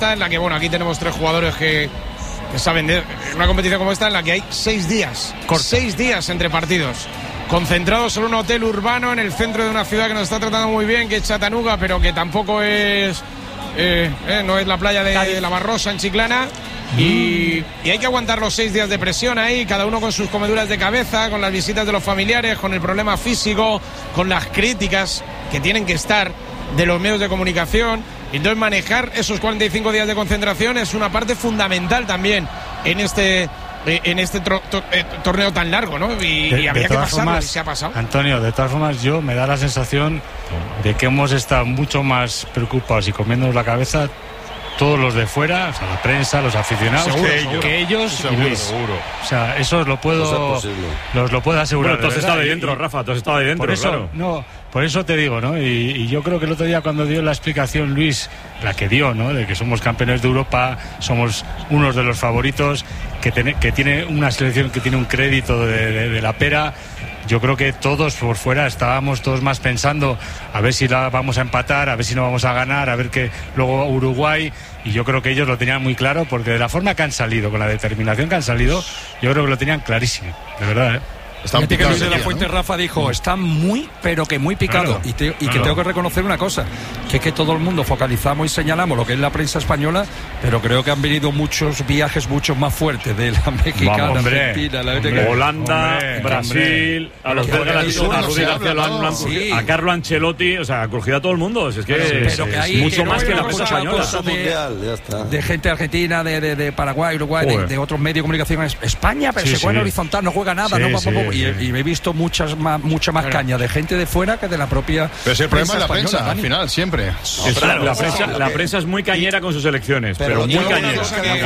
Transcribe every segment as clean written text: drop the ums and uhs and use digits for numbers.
esta, en la que, bueno, aquí tenemos 3 jugadores que saben de una competición como esta, en la que hay 6 días. 6 días entre partidos. Concentrados en un hotel urbano en el centro de una ciudad que nos está tratando muy bien, que es Chattanooga, pero que tampoco es no es la playa de la Barrosa en Chiclana. Y hay que aguantar los 6 días de presión ahí, cada uno con sus comeduras de cabeza, con las visitas de los familiares, con el problema físico, con las críticas que tienen que estar de los medios de comunicación. Entonces manejar esos 45 días de concentración es una parte fundamental también en este torneo tan largo, ¿no? Y había que pasarlo, y se ha pasado. Antonio, de todas formas, yo me da la sensación de que hemos estado mucho más preocupados y comiéndonos la cabeza todos los de fuera, o sea, la prensa, los aficionados, que ellos y Luis. Seguro. O sea, eso os lo puedo asegurar. Bueno, tú has estado ahí dentro, Rafa, tú has estado ahí dentro, por eso, claro. No, por eso te digo, ¿no? Y yo creo que el otro día cuando dio la explicación Luis, la que dio, ¿no? De que somos campeones de Europa, somos unos de los favoritos, que tiene una selección que tiene un crédito de la pera. Yo creo que todos por fuera estábamos todos más pensando a ver si la vamos a empatar, a ver si no vamos a ganar, a ver que luego Uruguay, y yo creo que ellos lo tenían muy claro, porque de la forma que han salido, con la determinación que han salido, yo creo que lo tenían clarísimo, de verdad, Fíjate que Luis de la Fuente, Rafa, dijo, está muy, pero que muy picado. Claro, que tengo que reconocer una cosa, que es que todo el mundo focalizamos y señalamos lo que es la prensa española, pero creo que han venido muchos viajes muchos más fuertes de la mexicana, Argentina, Holanda, Brasil, a los belgas, a Rudy García, a Carlo Ancelotti, o sea, ha cogido a todo el mundo. Es que es mucho más que la prensa española. De gente argentina, de Paraguay, Uruguay, de otros medios de comunicación. España, pero se juega horizontal, no juega nada, y he visto mucha más caña de gente de fuera que de la propia. Pero si el problema es la prensa, al final, siempre. La prensa es muy cañera con sus elecciones, pero muy cañera.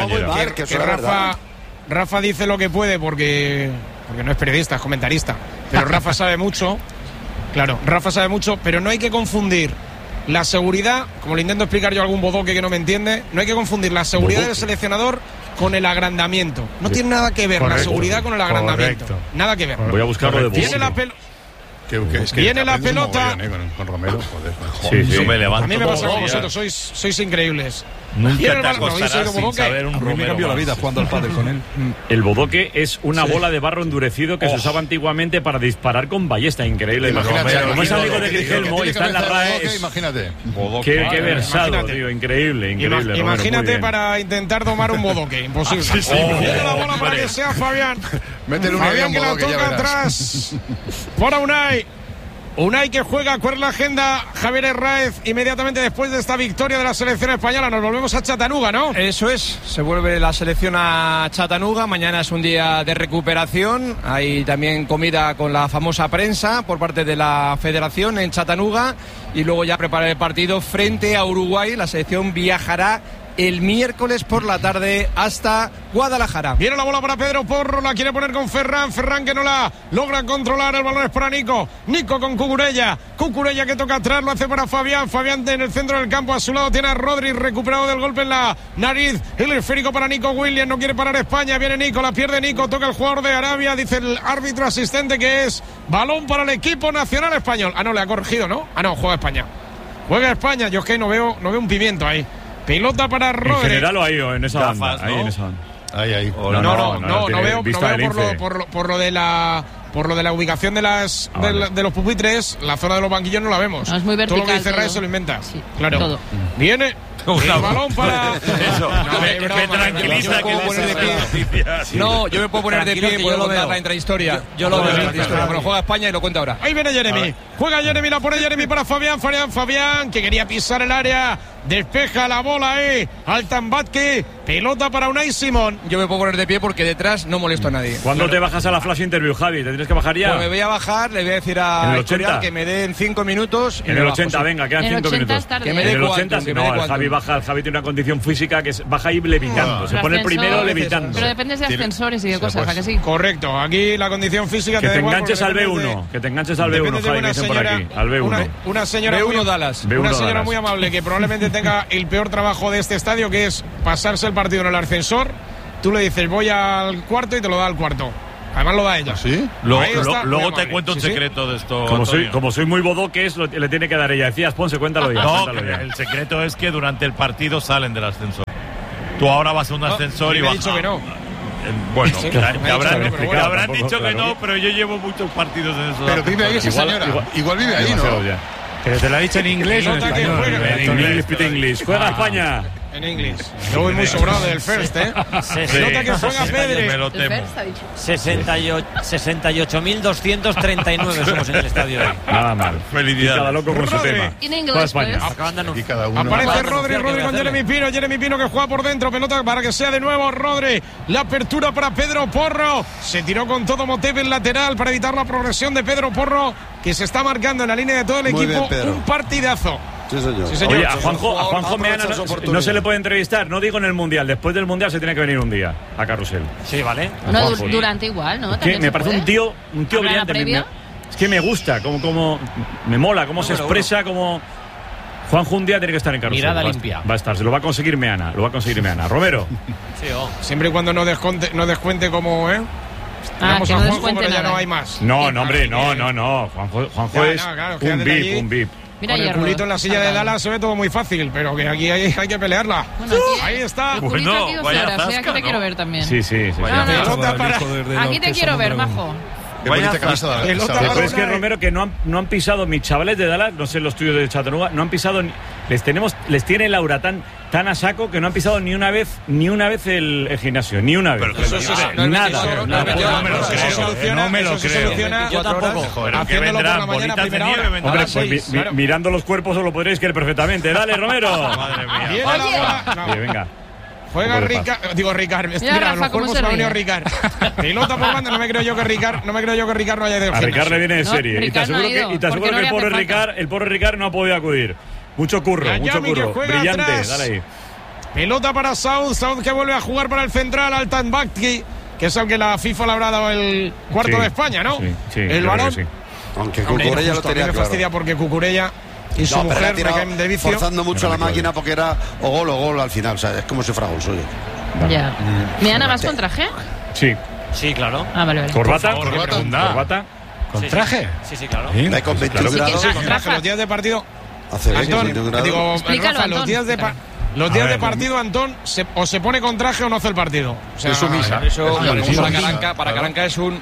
Rafa dice lo que puede porque no es periodista, es comentarista. Pero Rafa sabe mucho. Claro, Rafa sabe mucho, pero no hay que confundir la seguridad, como le intento explicar yo a algún bodoque que no me entiende, no hay que confundir la seguridad del seleccionador con el agrandamiento. No tiene nada que ver la seguridad con el agrandamiento. Nada que ver. Voy a buscarlo de Viene la viene la pelota. Con Romero, joder. Yo me levanto. A mí me pasa con vosotros, sois increíbles. Nunca te acostarás sin saber un Romero. Me cambió la vida jugando al pádel con él. El bodoque es una bola de barro endurecido que se usaba antiguamente para disparar con ballesta. Increíble. Como es amigo de Grigelmo y está en la RAE. Imagínate. Qué versado, tío. Increíble. Imagínate para intentar domar un bodoque. Imposible. Viene la bola para que sea Fabián. Fabián que la toca atrás. Para Unai que juega, ¿cuál es la agenda? Javier Herráez, inmediatamente después de esta victoria de la selección española, nos volvemos a Chattanooga, ¿no? Eso es, se vuelve la selección a Chattanooga, mañana es un día de recuperación, hay también comida con la famosa prensa por parte de la federación en Chattanooga y luego ya preparar el partido frente a Uruguay. La selección viajará el miércoles por la tarde hasta Guadalajara. Viene la bola para Pedro Porro, la quiere poner con Ferran que no la logra controlar, el balón es para Nico con Cucurella que toca atrás, lo hace para Fabián en el centro del campo, a su lado tiene a Rodri recuperado del golpe en la nariz, el esférico para Nico Williams, no quiere parar España, viene Nico, la pierde Nico, toca el jugador de Arabia, dice el árbitro asistente que es balón para el equipo nacional español. No, le ha corregido, ¿no? No, juega España, yo es que no veo un pimiento ahí. Pelota para Rodri. En general o ahí o en esa banda. Ahí en esa banda. Ahí. No veo por lo de la ubicación de los pupitres, la zona de los banquillos no la vemos. No, es muy vertical. Todo lo que dice Herrera se lo inventa. Sí, claro. Todo. Viene el balón para. Eso. Me tranquiliza que poner de pie. No, yo me puedo poner de pie y puedo contar la intrahistoria. Yo lo veo la intrahistoria. Bueno, juega España y lo cuento ahora. Ahí viene Jeremy. Juega Jeremy, la pone Jeremy para Fabián, que quería pisar el área. Despeja la bola Altambatke, pelota para Unai Simón. Yo me puedo poner de pie porque detrás no molesto a nadie. ¿Cuándo te bajas a la flash interview, Javi? ¿Te tienes que bajar ya? Pues me voy a bajar, le voy a decir a Historial que me den 5 minutos. En el 80, venga, quedan 5 minutos. Que me dé en el 80, el Javi baja, el Javi tiene una condición física que baja ahí levitando. Se pone el primero levitando. Pero dependes de ascensores y de cosas, ¿a que sí? Correcto, aquí la condición física que te enganches al B1, que te enganches al B1, Javi, me dicen por aquí, al B1. Una señora B1 Dallas. Una señora muy amable que probablemente tenga el peor trabajo de este estadio, que es pasarse el partido en el ascensor. Tú le dices voy al cuarto y te lo da al cuarto. Además lo da ella. ¿Sí? Luego te cuento un secreto de esto. Como soy muy bodoques, le tiene que dar ella. Decías, Ponce, cuéntalo ya. El secreto es que durante el partido salen del ascensor. Tú ahora vas a un ascensor y me vas. he dicho que no. Bueno, Sí, te me habrán dicho que no, pero yo llevo muchos partidos en eso. Pero vive ahí esa señora. Igual vive ahí, ¿no? Pero te lo ha dicho en inglés o en español. En inglés, pide inglés. Juega España. En inglés. Yo voy muy sobrado del first, ¿eh? Nota que juega Pedri. El first ha dicho. 68.239 somos en el estadio hoy. Nada mal. Felicidades. Cada loco con su Rodri. tema. In Toda English, España. please. Y cada uno. Aparece Rodri con Jeremy Pino que juega por dentro, pelota para que sea de nuevo Rodri, la apertura para Pedro Porro, se tiró con todo Motep en lateral para evitar la progresión de Pedro Porro, que se está marcando en la línea de todo el equipo. Un partidazo. Sí, señor. Sí, señor. Oye, a Juanjo Meana no se le puede entrevistar, no digo en el Mundial, después del Mundial se tiene que venir un día a Carrusel. Sí, vale. No, durante igual, ¿no? Que me parece un tío brillante. Es que me gusta, como me mola, cómo se expresa, como Juanjo un día tiene que estar en Carrusel. Mirada limpia. Va a estar, se lo va a conseguir Meana, Romero. Sí, Siempre y cuando no descuente como, ¿eh? Vamos que a no Juanjo, descuente pero ya nada. no hay más. No, hombre, no. Juanjo es claro, un VIP, un VIP. Mira, Con el Hierro, culito en la silla de saltando. Dallas se ve todo muy fácil, pero que aquí hay que pelearla. Bueno, aquí Ahí está. El culito Bueno, aquí dos vaya horas, zasca, aquí te ¿no? quiero ver también. Sí. No, no. Pelota para... Aquí te quiero ver, majo. Qué bonita camisa de Pelota la para- Es que Romero, que no han pisado, mis chavales de Dallas, no sé, los tuyos de Chattanooga, no han pisado, les tiene Laura tan a saco que no han pisado ni una vez el gimnasio, ni una vez. No me lo creo. Yo tampoco. Pero que vendrán bolitas de nieve, vendrán Hombre, a pues 6. mirando los cuerpos os lo podréis creer perfectamente. Dale, Romero. Madre mía. Viene la bola. No. Oye, venga. Juega Un poco de Ricard, digo Ricard, Mira, mira, Rafa, los cómo cuerpos se ha venido ríe. Ricard. Pelota por banda, no me creo yo que Ricard no haya ido A Ricard le viene de No, serie. Y te Ricard no aseguro ha ido, que porque no el le pobre hace falta. Ricard no ha podido acudir. Mucho curro. Yami, que juega Brillante, atrás. dale ahí. Pelota para South que vuelve a jugar para el central, Altan Bakti, que es el que la FIFA le habrá dado el cuarto Sí, de España, ¿no? sí, el yo creo balón. que sí. Aunque Hombre, Cucurella lo justo, a mí tenía me claro. fastidia porque Cucurella y su No, pero la ha mujer me tirado caen de vicio. forzando mucho la máquina porque era o gol al final. O sea, es como si fuera gol suyo. Ya. ¿Meana vas con traje? Sí. Sí, claro. Ah, vale. Corbata. Corbata. ¿Con Sí, traje? Sí, claro. Hay con 21 grados. Sí, Con traje, los días de partido. Hace Antón, 21 grados. digo, Explícalo, Rafa, los Antón. días de los días de partido, Antón, o se pone con traje o no hace el partido. O sea, Es sumisa. Eso, Sí, para Caranca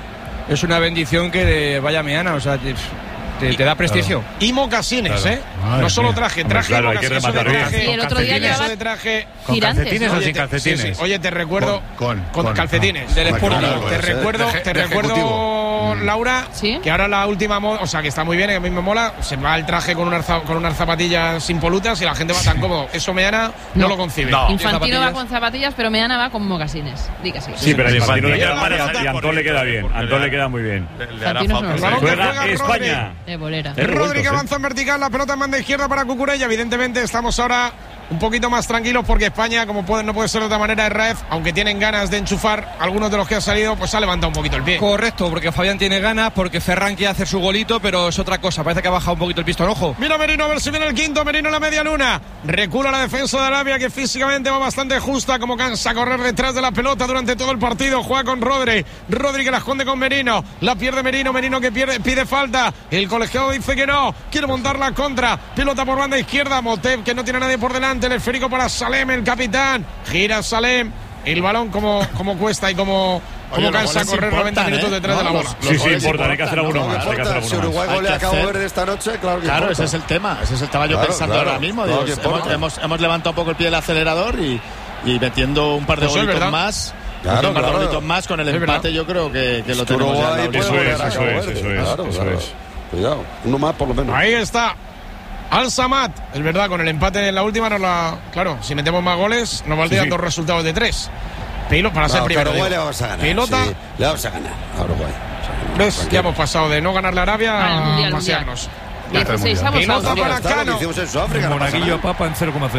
es una bendición que vaya Meana, o sea, te da prestigio. Y mocasines, Claro. ¿eh? Madre No solo mía. traje, Hombre, claro, hay que mocasines, rematar eso de bien. traje, Sí, el otro día eso llevaba de traje. ¿Con girantes, calcetines ¿no? o sin calcetines? Sí. Oye, te recuerdo Con calcetines Del Sporting. te recuerdo, de ejecutivo. Laura, ¿Sí? que ahora la última moda, o sea, que está muy bien, que a mí me mola, se va el traje con unas zapatillas impolutas y la gente va tan cómodo. Eso Meana no lo concibe. No. Infantino va con zapatillas, pero Meana va con mocasines. Diga sí. Sí, pero a Infantino le Sí, queda sí, mal sí, y a Antón le queda bien. Antón le queda muy bien. Le hará Infantino falta. es El balón que Juega juega España. De bolera. Rodri avanza en vertical, la pelota en banda izquierda para Cucurella. Evidentemente estamos ahora un poquito más tranquilos porque España, como no puede ser de otra manera, Raef, aunque tienen ganas de enchufar algunos de los que han salido, pues ha levantado un poquito el pie. Correcto, porque Fabián tiene ganas, porque Ferran quiere hacer su golito, pero es otra cosa. Parece que ha bajado un poquito el pistón, ojo. Mira Merino, a ver si viene el quinto. Merino en la media luna. Recula la defensa de Arabia, que físicamente va bastante justa, como cansa correr detrás de la pelota durante todo el partido. Juega con Rodri. Rodri que la esconde con Merino. La pierde Merino. Merino que pide falta. El colegiado dice que no. Quiere montar la contra. Pelota por banda izquierda. Motep, que no tiene a nadie por delante. El esférico para Salem, el capitán. Gira Salem. El balón como cuesta y como cansa correr 90 minutos detrás de la bola. Sí, importa, hay que hacer alguno más. Hay que hacer Si alguno Uruguay más. golea a Cabo Verde esta noche, claro que Claro, importa. ese es el tema. Ese es el tema yo Claro, pensando claro. ahora mismo. Claro Digo, que importa. hemos levantado un poco el pie del acelerador y metiendo un par de Eso es golitos verdad. más. Claro, un par de claro. golitos más con el Es empate. verdad. Yo creo que lo tenemos ya. Uruguay en la puede Eso golear es, a eso Cabo es, Verde. eso es, Claro, eso claro. es. Cuidado, uno más por lo menos. Ahí está. Al Samad, es verdad, con el empate en la última claro, si metemos más goles nos valdrían Sí. dos resultados de 3. Para ser No, primero. Uruguay digo. le vamos a ganar. Pelota. Sí, le vamos a ganar a Uruguay. ¿Ves? Tranquilo. Ya hemos pasado de no ganarle a Arabia Al a Mundial, pasearnos. 16 avos Pelota Australia. para Está lo que Cano. hicimos en Sudáfrica, no pasa Monaguillo nada. Papa en 0,0.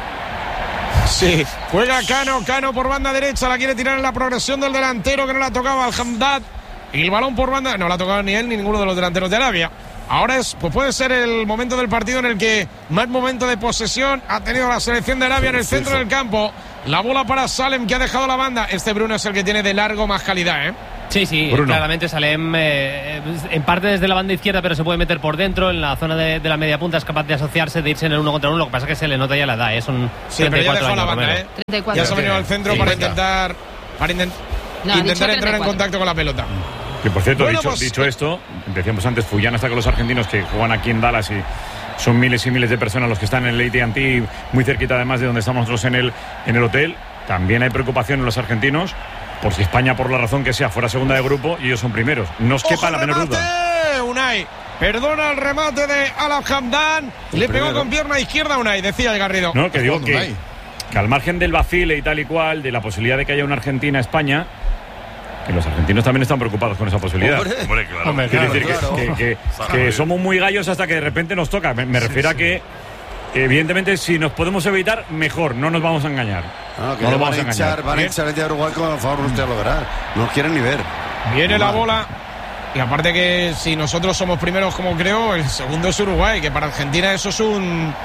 Sí, juega Cano por banda derecha, la quiere tirar en la progresión del delantero que no la tocaba al Hamdad. Y el balón por banda, no la ha tocado ni él ni ninguno de los delanteros de Arabia. Ahora pues puede ser el momento del partido en el que más momento de posesión ha tenido la selección de Arabia en el centro del campo. La bola para Salem, que ha dejado la banda. Este Bruno es el que tiene de largo más calidad, ¿eh? Sí, Bruno. claramente Salem en parte desde la banda izquierda, pero se puede meter por dentro, en la zona de la media punta, es capaz de asociarse, de irse en el 1 contra 1, lo que pasa es que se le nota ya la edad, son 34 años. La banda, 34. Ya se ha venido al centro para intentar entrar en contacto con la pelota. Que por cierto, Bueno, dicho esto, decíamos antes, Fullana está con los argentinos que juegan aquí en Dallas y son miles y miles de personas los que están en el AT&T, muy cerquita además de donde estamos nosotros en el hotel. También hay preocupación en los argentinos por si España, por la razón que sea, fuera segunda de grupo y ellos son primeros. No os quepa la menor duda. Unai, perdona el remate de Alap Hamdan. Le pegó con pierna izquierda a Unai, decía el Garrido. No, que digo que al margen del vacile y tal y cual, de la posibilidad de que haya una Argentina-España, que los argentinos también están preocupados con esa posibilidad. Hombre, Quiero decir que somos muy gallos hasta que de repente nos toca. Me refiero a que, evidentemente, si nos podemos evitar, mejor, no nos vamos a engañar. No lo vamos a engañar. Van a echar el día de Uruguay, por favor, usted lo verá. No quieren ni ver. Viene la bola. Y aparte que si nosotros somos primeros, como creo, el segundo es Uruguay, que para Argentina eso es un...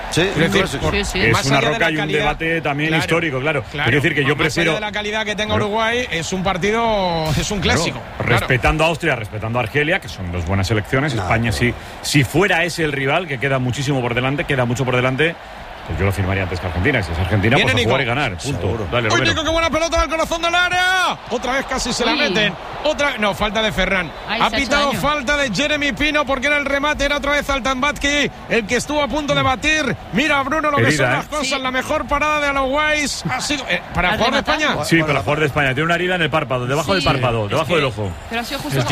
Es una roca y un debate también histórico, claro. Quiero decir que yo prefiero... de la calidad que tenga Uruguay, es un partido, es un clásico. Respetando a Austria, respetando a Argelia, que son dos buenas selecciones. España, si fuera ese el rival, que queda muchísimo por delante, queda mucho por delante... Pues yo lo firmaría antes que Argentina. Si es Argentina, pues a jugar y ganar. Punto. Dale, ¡Uy, Nico, qué buena pelota del corazón del área! Otra vez casi se la meten. No, falta de Ferran. Ha pitado falta de Jeremy Pino porque era el remate. Era otra vez Altanbatki el que estuvo a punto de batir. Mira, Bruno, lo que son las cosas. La mejor parada de Aloguais ha sido... ¿Para jugar de España? Sí, para jugar de España. Tiene una herida en el párpado, debajo del párpado, debajo del ojo. Pero ha sido justo...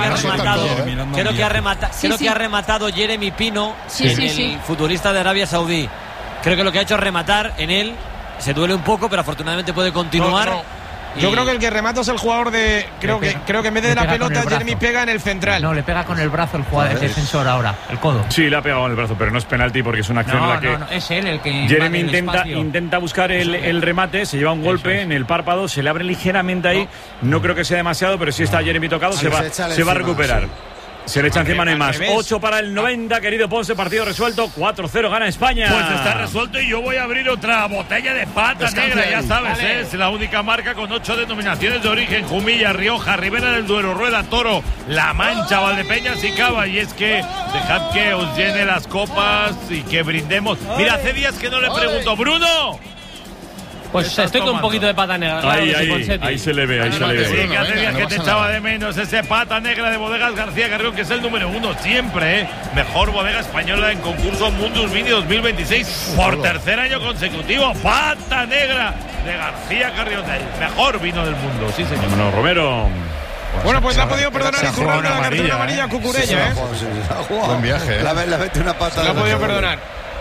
Creo que ha rematado Jeremy Pino, el futbolista de Arabia Saudí. Creo que lo que ha hecho es rematar en él. Se duele un poco, pero afortunadamente puede continuar. Yo creo que el que remata es el jugador de... Creo que en vez de la pelota, Jeremy pega en el central. No, le pega con el brazo el jugador, el defensor ahora, el codo. Sí, le ha pegado en el brazo, pero no es penalti porque es una acción en la que... No, es él el que... Jeremy intenta buscar el remate, se lleva un golpe en el párpado, se le abre ligeramente ahí. No creo que sea demasiado, pero si está Jeremy tocado, se va a recuperar. Se le echa encima, no hay más. 8 para el 90, querido Ponce, partido resuelto. 4-0 gana España. Pues está resuelto y yo voy a abrir otra botella de pata negra, ya sabes, es la única marca con 8 denominaciones de origen: Jumilla, Rioja, Ribera del Duero, Rueda, Toro, La Mancha, Valdepeñas y Cava. Y es que dejad que os llene las copas y que brindemos. Mira, hace días que no le pregunto, Bruno. Pues estoy con un poquito de pata negra. Ahí se le ve, ahí se le ve. Sí, que hace días que te echaba de menos ese pata negra de Bodegas García Carrión, que es el número 1 siempre, Mejor bodega española en concurso Mundus Vini 2026 por tercer año consecutivo. Pata negra de García Carrión, el mejor vino del mundo. Sí, señor. Vámonos, Romero. Bueno, pues la ha podido perdonar y Iturralde la cartulina amarilla a Cucurella, Buen viaje, La mete una pata. La ha podido perdonar.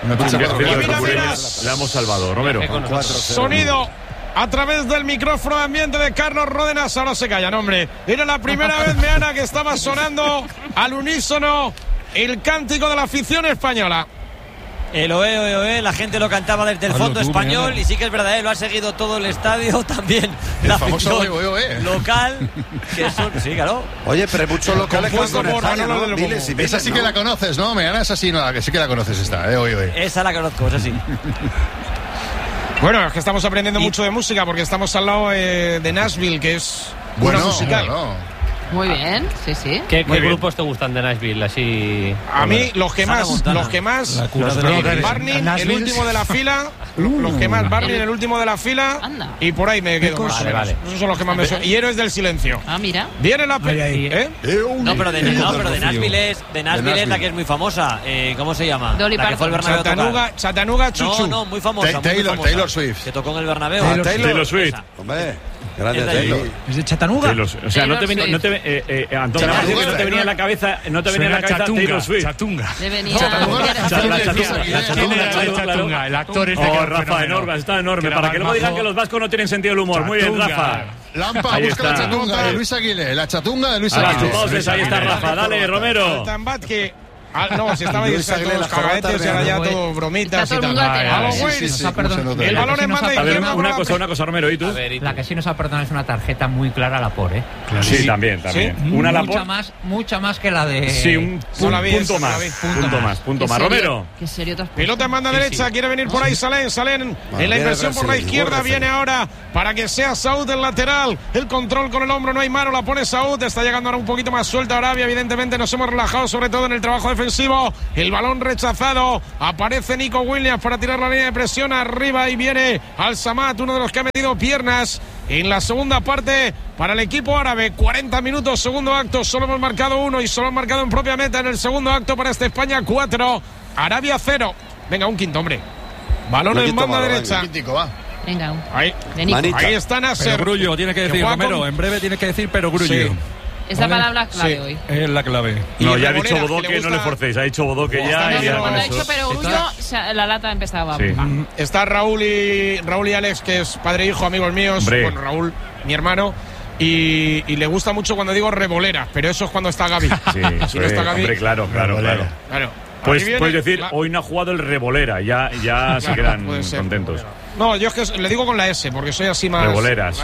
Le hemos salvado, Romero. Sonido a través del micrófono de ambiente de Carlos Ródenas. Ahora se callan, hombre. Era la primera vez, Meana, que estaba sonando al unísono el cántico de la afición española. El oe, oe, oe, la gente lo cantaba desde el fondo español, y sí que es verdad, lo ha seguido todo el estadio, también la afición local, que son, sí, claro. Oye, pero hay muchos locales que con España, ¿no? Esa sí que la conoces, ¿no? Meana, esa sí, no, que sí que la conoces esta, oye. Esa la conozco, esa sí. Bueno, es que estamos aprendiendo mucho de música porque estamos al lado de Nashville, que es una musical. Muy bien, sí. ¿Qué grupos te gustan de Nashville? Así. A mí los que más, Barney, el último de la fila, los que más, Barney, el último de la fila, y por ahí me quedo. Vale. Esos son los que más me suenan. Y Héroes del Silencio. Ah, mira. Viene la No, pero de Nashville es la que es muy famosa. ¿Cómo se llama? Dolly Parton. Chattanooga Chuchu. No, muy famosa. Taylor Swift. Que tocó en el Bernabéu. Taylor Swift. Hombre. Grande Taylor. ¿Es de Chattanooga? O sea, no te venía en la cabeza, Taylor Swift. Chatunga. Chatunga. El actor Rafa, enorme, está enorme. Para que luego digan que los vascos no tienen sentido del humor. Muy bien, Rafa. Lampa, busca la chatunga de Luis Aguilé. La chatunga de Luis Aguilé. Ahí está Rafa. Dale, Romero. No, si estaba ahí todos cagadetes y ahora ya todo bromitas y tal. El balón en banda izquierda. Una cosa, Romero, ¿y tú? La que sí nos ha perdonado es una tarjeta muy clara a Laporte, ¿eh? Sí, también. Una mucha más que la de... Sí, un punto más. Romero. Qué serio te has puesto. Pelota en banda derecha, quiere venir por ahí Salen en la inversión por la izquierda, viene ahora para que sea Saúd el lateral, el control con el hombro, no hay mano, la pone Saúd, está llegando ahora un poquito más suelta Arabia, evidentemente nos hemos relajado sobre todo en el trabajo defensivo, el balón rechazado, aparece Nico Williams para tirar la línea de presión arriba y viene Al Samad, uno de los que ha metido piernas en la segunda parte para el equipo árabe. 40 minutos, segundo acto, solo hemos marcado uno y solo han marcado en propia meta en el segundo acto para este España 4, Arabia 0. Venga, un quinto, hombre. Balón en banda derecha. Venga, ahí está Nasser. Pero Grullo, tiene que decir, Romero, en breve tiene que decir, pero Grullo. Sí. Es la palabra clave hoy. Es la clave. No, ya ha dicho Bodoque, no le forcéis. Ha dicho Bodoque ya. Cuando ha dicho pero Grullo, la lata empezaba. Sí. Está Raúl y Alex, que es padre e hijo, amigos míos. Hombre. Bueno, Raúl, mi hermano. Y le gusta mucho cuando digo revolera, pero eso es cuando está Gaby. Sí, si no está Gaby. Hombre, claro. Pues puedes decir, hoy no ha jugado el revolera, ya se quedan contentos. No, yo es que le digo con la S, porque soy así más... Revoleras.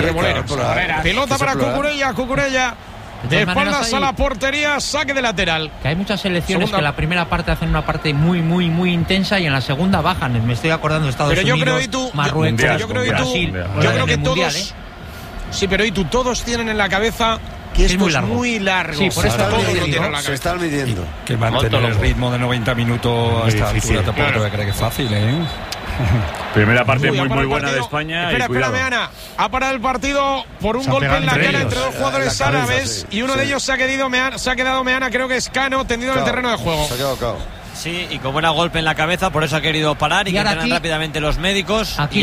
Pelota para Cucurella. De espaldas a la portería, saque de lateral. Que hay muchas selecciones que en la primera parte hacen una parte muy, muy, muy intensa y en la segunda bajan. Me estoy acordando de Estados Unidos, Marruecos, Brasil. Yo creo que todos... Sí, pero todos tienen en la cabeza que esto es muy largo. Sí, por eso se están midiendo. Que mantener el ritmo de 90 minutos a esta altura tampoco te creo que es fácil, ¿eh? Primera parte muy buena de España. Espérame, Ana. Ha parado el partido por un golpe en la cara entre dos jugadores árabes y uno de ellos se ha quedado Meana, creo que es Cano, tendido en el terreno de juego. Se ha quedado cao. Sí, y con buena golpe en la cabeza, por eso ha querido parar y que entrenan rápidamente los médicos. Aquí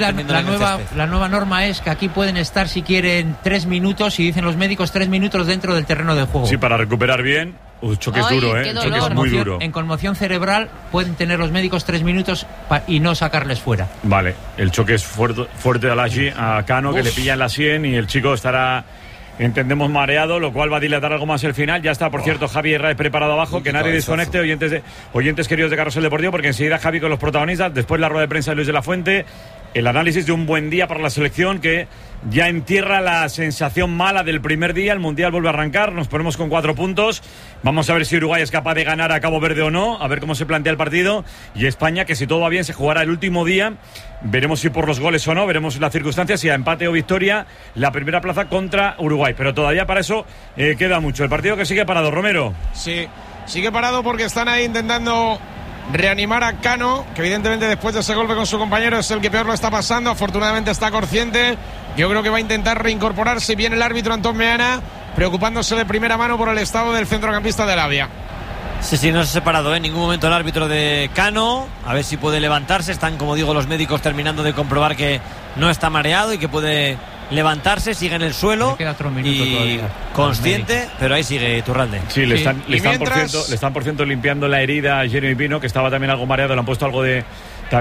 la nueva norma es que aquí pueden estar si quieren 3 minutos y dicen los médicos 3 minutos dentro del terreno de juego. Sí, para recuperar bien. El choque es duro, ¿eh? El choque es muy duro. En conmoción cerebral pueden tener los médicos 3 minutos y no sacarles fuera. Vale, el choque es fuerte a Cano, que le pilla en la sien y el chico estará... Entendemos mareado, lo cual va a dilatar algo más el final. Ya está, por cierto, Javi Herrera preparado abajo. Que nadie desconecte, oyentes queridos de Carrusel Deportivo, porque enseguida Javi con los protagonistas. Después la rueda de prensa de Luis de la Fuente. El análisis de un buen día para la selección que ya entierra la sensación mala del primer día. El Mundial vuelve a arrancar. Nos ponemos con 4 puntos. Vamos a ver si Uruguay es capaz de ganar a Cabo Verde o no. A ver cómo se plantea el partido. Y España, que si todo va bien, se jugará el último día. Veremos si por los goles o no. Veremos las circunstancias. Si a empate o victoria, la primera plaza contra Uruguay. Pero todavía para eso queda mucho. El partido que sigue parado, Romero. Sí, sigue parado porque están ahí intentando reanimar a Cano, que evidentemente después de ese golpe con su compañero es el que peor lo está pasando. Afortunadamente está consciente. Yo creo que va a intentar reincorporarse. Viene el árbitro Antón Meana, preocupándose de primera mano por el estado del centrocampista de Arabia. Sí, no se ha separado en ningún momento el árbitro de Cano. A ver si puede levantarse. Están, como digo, los médicos terminando de comprobar que no está mareado y que puede levantarse. Sigue en el suelo y consciente, pero ahí sigue Iturralde. Sí, le están por ciento limpiando la herida a Jeremy Pino, que estaba también algo mareado. Le han puesto algo de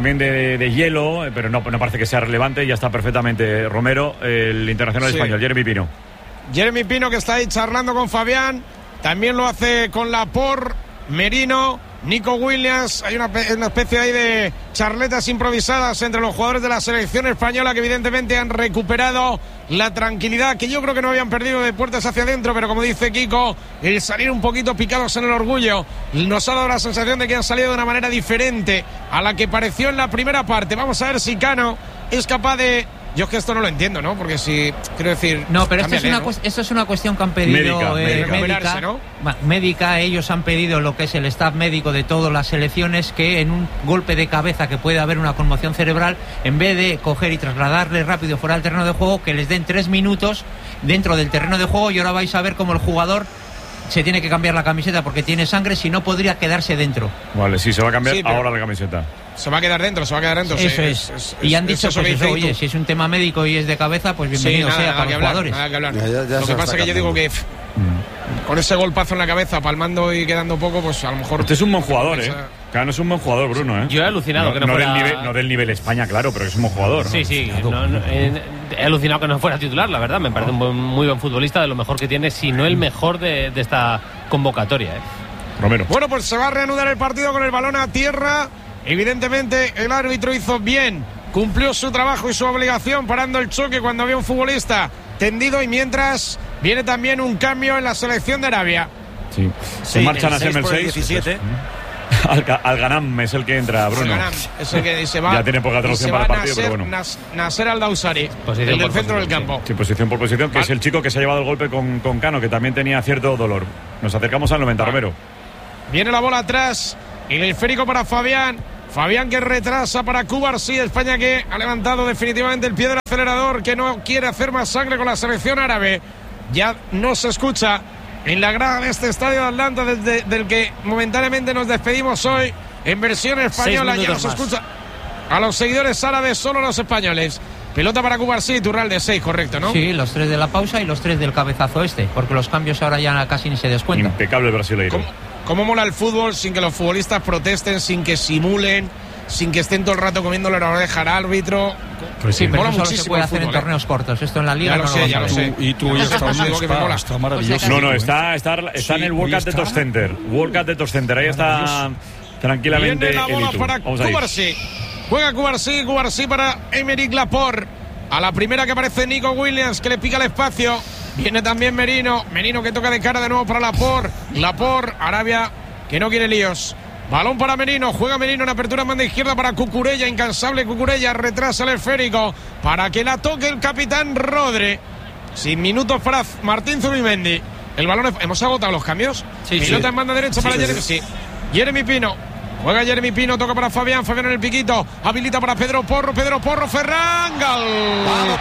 hielo, pero no parece que sea relevante. Ya está perfectamente Romero, el internacional español, Jeremy Pino. Jeremy Pino, que está ahí charlando con Fabián. También lo hace con Laporte, Merino, Nico Williams. Hay una especie ahí de charletas improvisadas entre los jugadores de la selección española, que evidentemente han recuperado la tranquilidad que yo creo que no habían perdido de puertas hacia adentro, pero como dice Kiko, el salir un poquito picados en el orgullo nos ha dado la sensación de que han salido de una manera diferente a la que pareció en la primera parte. Vamos a ver si Cano es capaz de... Yo es que esto no lo entiendo, ¿no? Porque si, quiero decir... No, pero esto es una cuestión que han pedido médica, ¿no? Médica. Ellos han pedido lo que es el staff médico de todas las selecciones, que en un golpe de cabeza que puede haber una conmoción cerebral, en vez de coger y trasladarle rápido fuera del terreno de juego, que les den 3 minutos dentro del terreno de juego, y ahora vais a ver cómo el jugador se tiene que cambiar la camiseta porque tiene sangre, si no podría quedarse dentro. Vale, sí, se va a cambiar ahora la camiseta. Se va a quedar dentro. Eso es. Y han dicho, pues eso, oye, si es un tema médico y es de cabeza, pues bienvenido sea para los jugadores. Nada que hablar. Lo que pasa es que yo digo que con ese golpazo en la cabeza, palmando y quedando poco, pues a lo mejor... Este es un buen jugador, Cano es un buen jugador, Bruno, Yo he alucinado que no fuera... no del nivel España, claro, pero es un buen jugador. Sí, he alucinado que no fuera titular, la verdad. Me parece un muy buen futbolista, de lo mejor que tiene, si no el mejor de esta convocatoria, Romero. Bueno, pues se va a reanudar el partido con el balón a tierra. Evidentemente el árbitro hizo bien, cumplió su trabajo y su obligación parando el choque cuando había un futbolista tendido, y mientras viene también un cambio en la selección de Arabia. Sí, se marchan a Sem el 6. 17. Al-Ghanam es el que entra, Bruno. Al-Ghanam es el que se va. Ya tiene poca traducción para el partido, Nasser, pero bueno. Nasser Al-Dawsari, el del centro del campo. Sí, posición por posición, que es el chico que se ha llevado el golpe con Cano, que también tenía cierto dolor. Nos acercamos al 90, Romero. Viene la bola atrás, el esférico para Fabián. Fabián que retrasa para Cubarsí. España que ha levantado definitivamente el pie del acelerador, que no quiere hacer más sangre con la selección árabe. Ya no se escucha en la grada de este estadio de Atlanta, del que momentáneamente nos despedimos hoy, en versión española. Ya no se escucha a los seguidores árabes, solo los españoles. Pelota para Cubarsí, Turral de 6, correcto, ¿no? Sí, los 3 de la pausa y los 3 del cabezazo porque los cambios ahora ya casi ni se descuentan. Impecable el brasileiro. ¿Cómo mola el fútbol sin que los futbolistas protesten, sin que simulen, sin que estén todo el rato comiéndole la oreja al árbitro? Pues sí, pero mola eso solo muchísimo se puede hacer fútbol, en torneos cortos. Esto en la liga ya lo sé. Y tú hoy está maravilloso. No, está en el World Cup de Top Center. World Cup de Top Center, ahí está tranquilamente. Viene la bola para Cubarsí. Juega Cubarsí para Aymeric Laporte. A la primera que aparece Nico Williams, que le pica el espacio. Viene también Merino que toca de cara de nuevo para Laporte, Arabia que no quiere líos. Balón para Merino, juega Merino en apertura en banda izquierda para Cucurella, incansable Cucurella, retrasa el esférico para que la toque el capitán Rodri. Sin minutos para Martín Zubimendi. El balón, ¿hemos agotado los cambios? Sí, Pilota en banda derecha para Jeremy. Sí. Jeremy Pino. Juega Jeremy Pino, toca para Fabián en el piquito, habilita para Pedro Porro, Ferran, gol.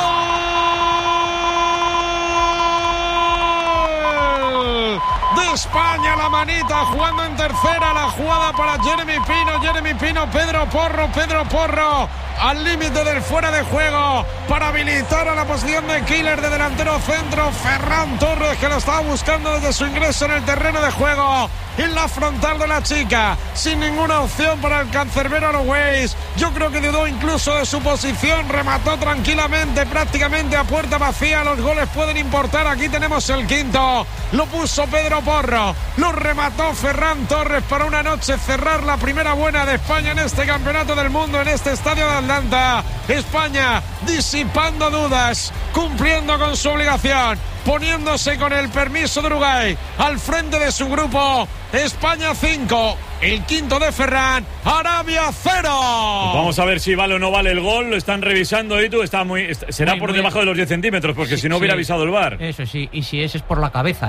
De España, la manita jugando en tercera, la jugada para Jeremy Pino, Pedro Porro al límite del fuera de juego para habilitar a la posición de killer de delantero centro Ferran Torres, que lo estaba buscando desde su ingreso en el terreno de juego, en la frontal de la chica, sin ninguna opción para el cancerbero Alois. Yo creo que dudó incluso de su posición, remató tranquilamente, prácticamente a puerta vacía. Los goles pueden importar, aquí tenemos el quinto, lo puso Pedro Porro, lo remató Ferran Torres para una noche cerrar la primera buena de España en este campeonato del mundo, en este estadio de Atlanta. España disipando dudas, cumpliendo con su obligación, poniéndose con el permiso de Uruguay al frente de su grupo. España 5, el quinto de Ferran, Arabia 0. Pues vamos a ver si vale o no vale el gol. Lo están revisando y tú será por debajo de los 10 centímetros, porque si no hubiera avisado el VAR. Eso sí, y si ese es por la cabeza,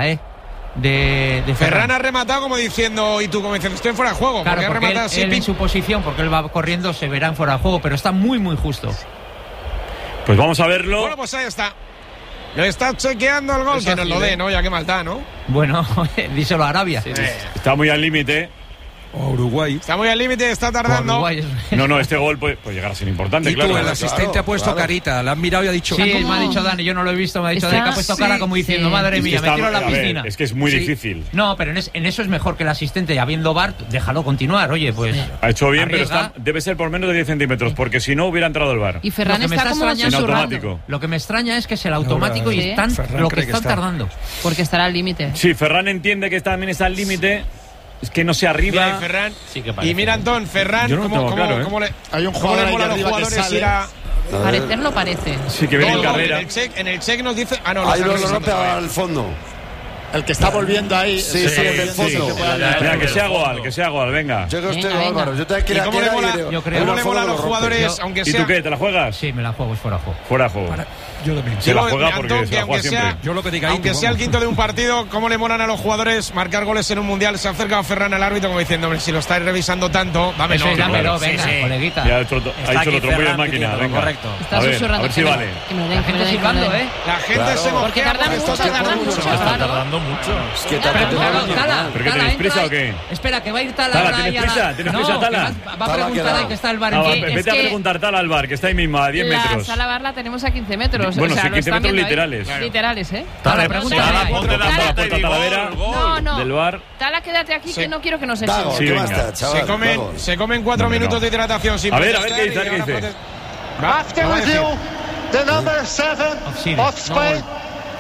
de Ferran ha rematado como diciendo, y tú como diciendo, estoy fuera de juego. Claro, porque ha rematado él en su posición, porque él va corriendo, se verá en fuera de juego, pero está muy justo. Pues vamos a verlo. Bueno, pues ahí está. Lo está chequeando el gol, es que nos lo dé, ¿no? Ya que mal da, ¿no? Bueno, díselo a Arabia. Sí. Está muy al límite. O Uruguay. Está muy al límite, está tardando. No, este gol puede llegar a ser importante, y claro. tú, el asistente ha puesto carita, la han mirado y ha dicho... Sí, me ha dicho Dani, yo no lo he visto, me ha dicho Dani que ha puesto cara como diciendo, madre mía, me tiro a la piscina. Es que es muy difícil. No, pero en eso es mejor que el asistente, habiendo VAR, déjalo continuar, oye, pues... Ha hecho bien, pero debe ser por menos de 10 centímetros, porque si no hubiera entrado el VAR. Y Ferran está como en automático. Lo que me extraña es que es el automático y están lo que están tardando. Porque estará al límite. Sí, Ferran entiende que también está al límite. Es que no se arriba. Mira, Ferran, sí que parece. Y mira, Antón, Ferran, hay un jugador ahí arriba que sale. Parecerlo parece. Sí, que viene en carrera. En el check nos dice... Ahí lo rompe al fondo. El que está volviendo ahí. Sí, el del fondo. Mira, que sea gol, venga. Yo creo que Álvaro. Yo te quiero. ¿Cómo le mola a los jugadores, aunque sea... ¿Y tú qué? ¿Te la juegas? Sí, me la juego, es fuera de juego. Fuera de juego. Yo también. Se la juega porque se la juega siempre. Yo lo que diga, aunque sea el quinto de un partido, ¿cómo le molan a los jugadores marcar goles en un mundial? Se acerca a Ferran al árbitro como diciendo, hombre, si lo estáis revisando tanto, dámelo. Sí, dámelo, venga, coleguita. Ya ha hecho lo trompo de máquina, venga. Correcto. A ver si vale. La gente silbando, La gente se mosquea. Porque tardan mucho, Está tardando mucho. Es que Tala. ¿Pero que tenéis prisa o qué? Espera, que va a ir Tala. Tala, ¿tienes prisa? ¿Tienes prisa, Tala? Va a preguntar ahí que está el bar. Vete a preguntar Tala al bar, que está ahí mismo, a 10 metros. La sala bar la tenemos a 15 metros. Bueno, 15 metros literales. Literales, Tala, ponte la puerta del bar. Tala, quédate aquí, que no quiero que nos echen. Sí, venga. Se comen 4 minutos de hidratación. A ver qué dice. After review, the number 7 of Spain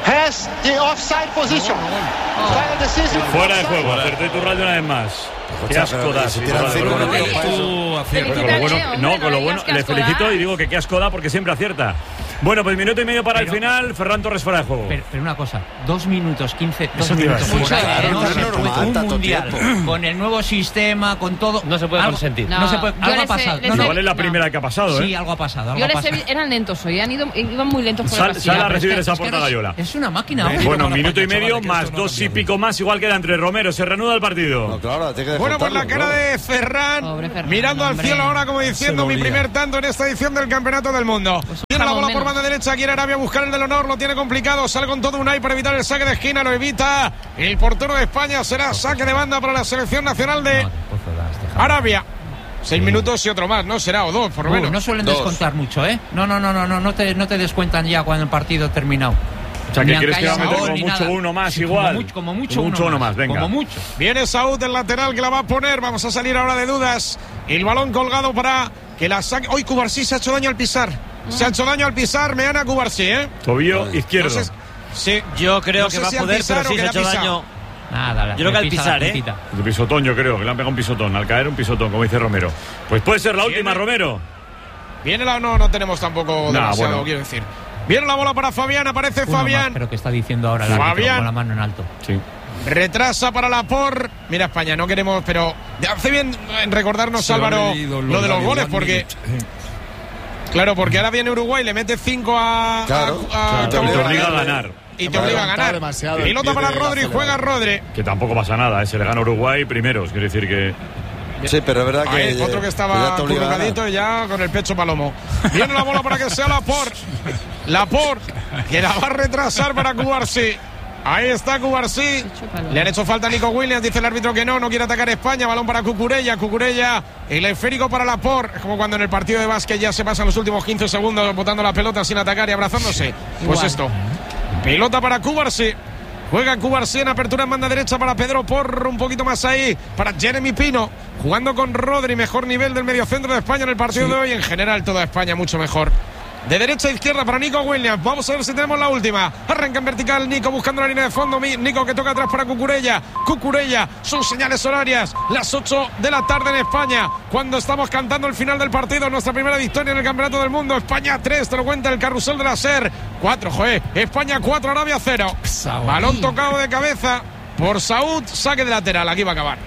has the offside position. Final decision. Fuera de juego, acertó Iturralde una vez más. Qué asco da. Con lo bueno, le felicito y digo que qué asco da porque siempre acierta. Bueno, pues minuto y medio para el final. Ferran Torres fuera de juego. Pero una cosa, 2 minutos 15, 2 minutos por ahí, un mundial con el nuevo sistema, con todo. No se puede consentir. No se puede. Algo ha pasado. Igual es la primera que ha pasado, Sí, algo ha pasado. Yo les eran lentos hoy, iban muy lentos por el Sal a recibir esa portada, Yola. Es una máquina. Bueno, minuto y medio más 2 y pico más, igual queda entre Romero. Se reanuda el partido. Bueno, pues la cara de Ferran, mirando al cielo ahora como diciendo mi primer tanto en esta edición del Campeonato del Mundo. Tiene la bola por banda derecha, quiere Arabia buscar el del honor, lo tiene complicado, sale con todo Unai para evitar el saque de esquina, lo evita el portero de España, será saque de banda para la selección nacional de Arabia. 6 minutos y otro más, ¿no? Será o 2, por lo menos. No suelen descontar mucho, ¿eh? No te descuentan ya cuando el partido ha terminado. O sea, que quieres que va a meter como mucho uno más, igual. Como mucho uno más, venga. Como mucho. Viene Saúd, el lateral, que la va a poner. Vamos a salir ahora de dudas. El balón colgado para que la saque. Hoy Cubarsí se ha hecho daño al pisar. Se ha hecho daño al pisar, Meana Cubarsí, ¿eh? Tobillo izquierdo. No sé, sí. Yo creo que va a poder, pero sí se ha hecho daño. Nada, yo creo que al pisar, El pisotón, yo creo, que le han pegado un pisotón. Al caer un pisotón, como dice Romero. Pues puede ser la última, Romero. Viene la... No tenemos tampoco demasiado, quiero decir. Viene la bola para Fabián, aparece Fabián. Pero que está diciendo ahora el árbitro con la mano en alto. Sí. Retrasa para Laporte. Mira España, no queremos, pero hace bien en recordarnos, Álvaro, lo de los goles, porque... Claro, porque ahora viene Uruguay, le mete 5 a... Te obliga a ganar. Y te obliga a ganar. Pilota para Rodri, juega Rodri. Que tampoco pasa nada, se le gana Uruguay primeros, quiere decir que... Sí, pero es verdad que... otro que estaba colgadito y ya con el pecho palomo. Viene la bola para que sea Laporte, que la va a retrasar para Cubarsí. Ahí está Cubarsí. Le han hecho falta a Nico Williams, dice el árbitro que no quiere atacar España. Balón para Cucurella, el esférico para Laporte. Es como cuando en el partido de básquet ya se pasan los últimos 15 segundos botando la pelota sin atacar y abrazándose. Pues esto. Pelota para Cubarsí. Juega Cubarsí en apertura en banda derecha para Pedro Porro, un poquito más ahí para Jeremy Pino, jugando con Rodri, mejor nivel del mediocentro de España en el partido de hoy, en general toda España mucho mejor. De derecha a izquierda para Nico Williams. Vamos a ver si tenemos la última. Arranca en vertical Nico buscando la línea de fondo. Nico que toca atrás para Cucurella. Son señales horarias. Las 8 de la tarde en España. Cuando estamos cantando el final del partido. Nuestra primera victoria en el Campeonato del Mundo. España 3, te lo cuenta el carrusel de la SER. 4, España 4, Arabia 0. Balón tocado de cabeza por Saúd. Saque de lateral. Aquí va a acabar.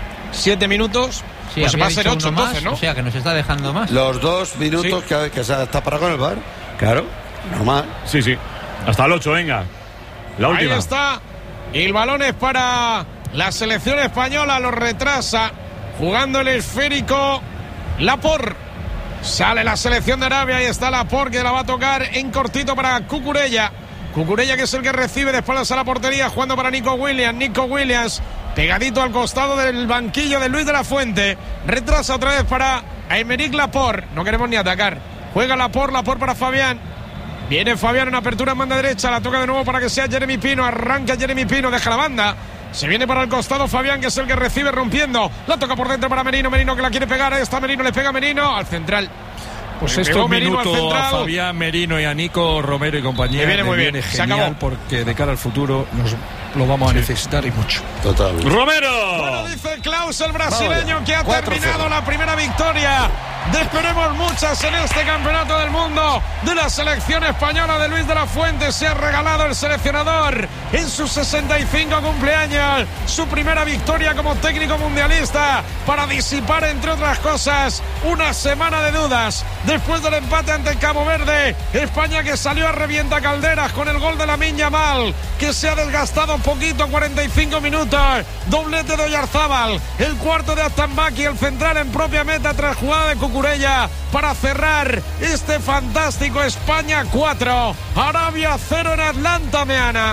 7 minutos. Sí, pues va a ser 8 entonces, ¿no? O sea, que nos está dejando más. Los 2 minutos que se está parado con el VAR. Claro, normal. Sí. Hasta el 8, venga. La última. Ahí está. Y el balón es para la selección española. Lo retrasa. Jugando el esférico. Laporte. Sale la selección de Arabia. Ahí está Laporte, que la va a tocar en cortito para Cucurella. Cucurella, que es el que recibe de espaldas a la portería, jugando para Nico Williams. Pegadito al costado del banquillo de Luis de la Fuente. Retrasa otra vez para Aymeric Laporte. No queremos ni atacar. Juega Laporte para Fabián. Viene Fabián en apertura en banda derecha. La toca de nuevo para que sea Jeremy Pino. Arranca Jeremy Pino, deja la banda. Se viene para el costado Fabián, que es el que recibe rompiendo. La toca por dentro para Merino que la quiere pegar. Ahí está Merino, le pega Merino al central. Pues estos minutos a Fabián, Merino y a Nico, Romero y compañía viene muy bien, genial, porque de cara al futuro nos lo vamos a necesitar y mucho. Total. ¡Romero! Bueno, dice Klaus, el brasileño, que ha terminado la primera victoria. Esperemos muchas en este Campeonato del Mundo de la selección española de Luis de la Fuente. Se ha regalado el seleccionador en sus 65 cumpleaños su primera victoria como técnico mundialista, para disipar, entre otras cosas, una semana de dudas después del empate ante Cabo Verde. España, que salió a revienta calderas con el gol de Lamine Yamal, que se ha desgastado un poquito. 45 minutos, doblete de Oyarzábal, el cuarto de Atambaki, el central en propia meta tras jugada de Cucurella, para cerrar este fantástico España 4, Arabia 0 en Atlanta, Meana.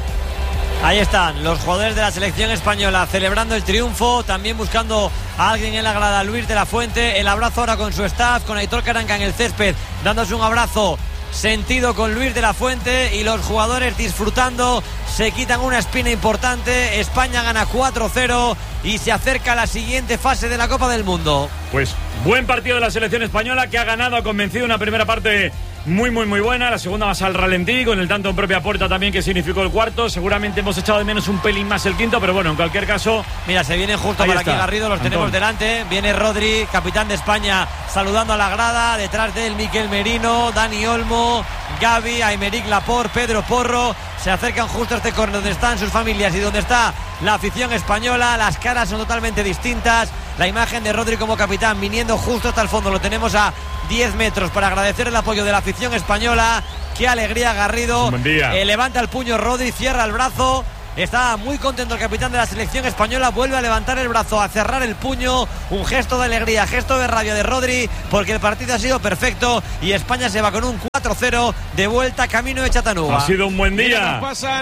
Ahí están los jugadores de la selección española celebrando el triunfo, también buscando a alguien en la grada. Luis de la Fuente, el abrazo ahora con su staff, con Aitor Karanka en el césped, dándose un abrazo sentido con Luis de la Fuente, y los jugadores disfrutando se quitan una espina importante. España gana 4-0 y se acerca a la siguiente fase de la Copa del Mundo. Pues buen partido de la selección española, que ha ganado, ha convencido. Una primera parte muy buena, la segunda más al ralentí, con el tanto en propia puerta también que significó el cuarto. Seguramente hemos echado de menos un pelín más el quinto, pero bueno, en cualquier caso. Mira, se viene justo para aquí Garrido, los tenemos delante. Viene Rodri, capitán de España, saludando a la grada. Detrás de él Miquel Merino, Dani Olmo, Gavi, Aymeric Laporte, Pedro Porro. Se acercan justo a este córner donde están sus familias y donde está la afición española. Las caras son totalmente distintas. La imagen de Rodri como capitán viniendo justo hasta el fondo, lo tenemos a 10 metros para agradecer el apoyo de la afición española. Qué alegría, Garrido. Buen día. Levanta el puño Rodri, cierra el brazo. Está muy contento el capitán de la selección española. Vuelve a levantar el brazo, a cerrar el puño. Un gesto de alegría, gesto de rabia de Rodri, porque el partido ha sido perfecto y España se va con un 4-0 de vuelta camino de Chattanooga. Ha sido un buen día.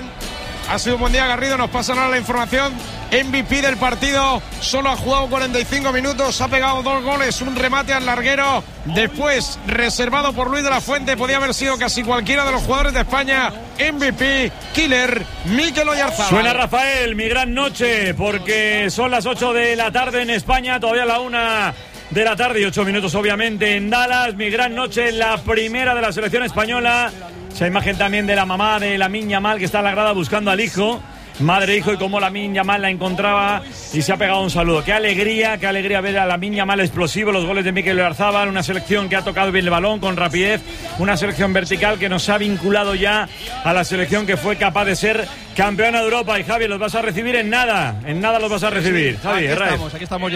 Ha sido un buen día, Garrido. Nos pasan ahora la información. MVP del partido, solo ha jugado 45 minutos, ha pegado 2 goles, un remate al larguero. Después, reservado por Luis de la Fuente, podía haber sido casi cualquiera de los jugadores de España. MVP, killer, Mikel Oyarzabal. Suena Rafael, mi gran noche, porque son las 8 de la tarde en España, todavía la 1 de la tarde y 8 minutos obviamente en Dallas. Mi gran noche, la primera de la selección española. Esa imagen también de la mamá de Lamine Yamal, que está en la grada buscando al hijo. Madre e hijo, y cómo Lamine Yamal la encontraba y se ha pegado un saludo. Qué alegría ver a Lamine Yamal explosivo, los goles de Mikel Oyarzabal, una selección que ha tocado bien el balón con rapidez, una selección vertical que nos ha vinculado ya a la selección que fue capaz de ser campeona de Europa. Y Javi, los vas a recibir en nada los vas a recibir. Javi, aquí estamos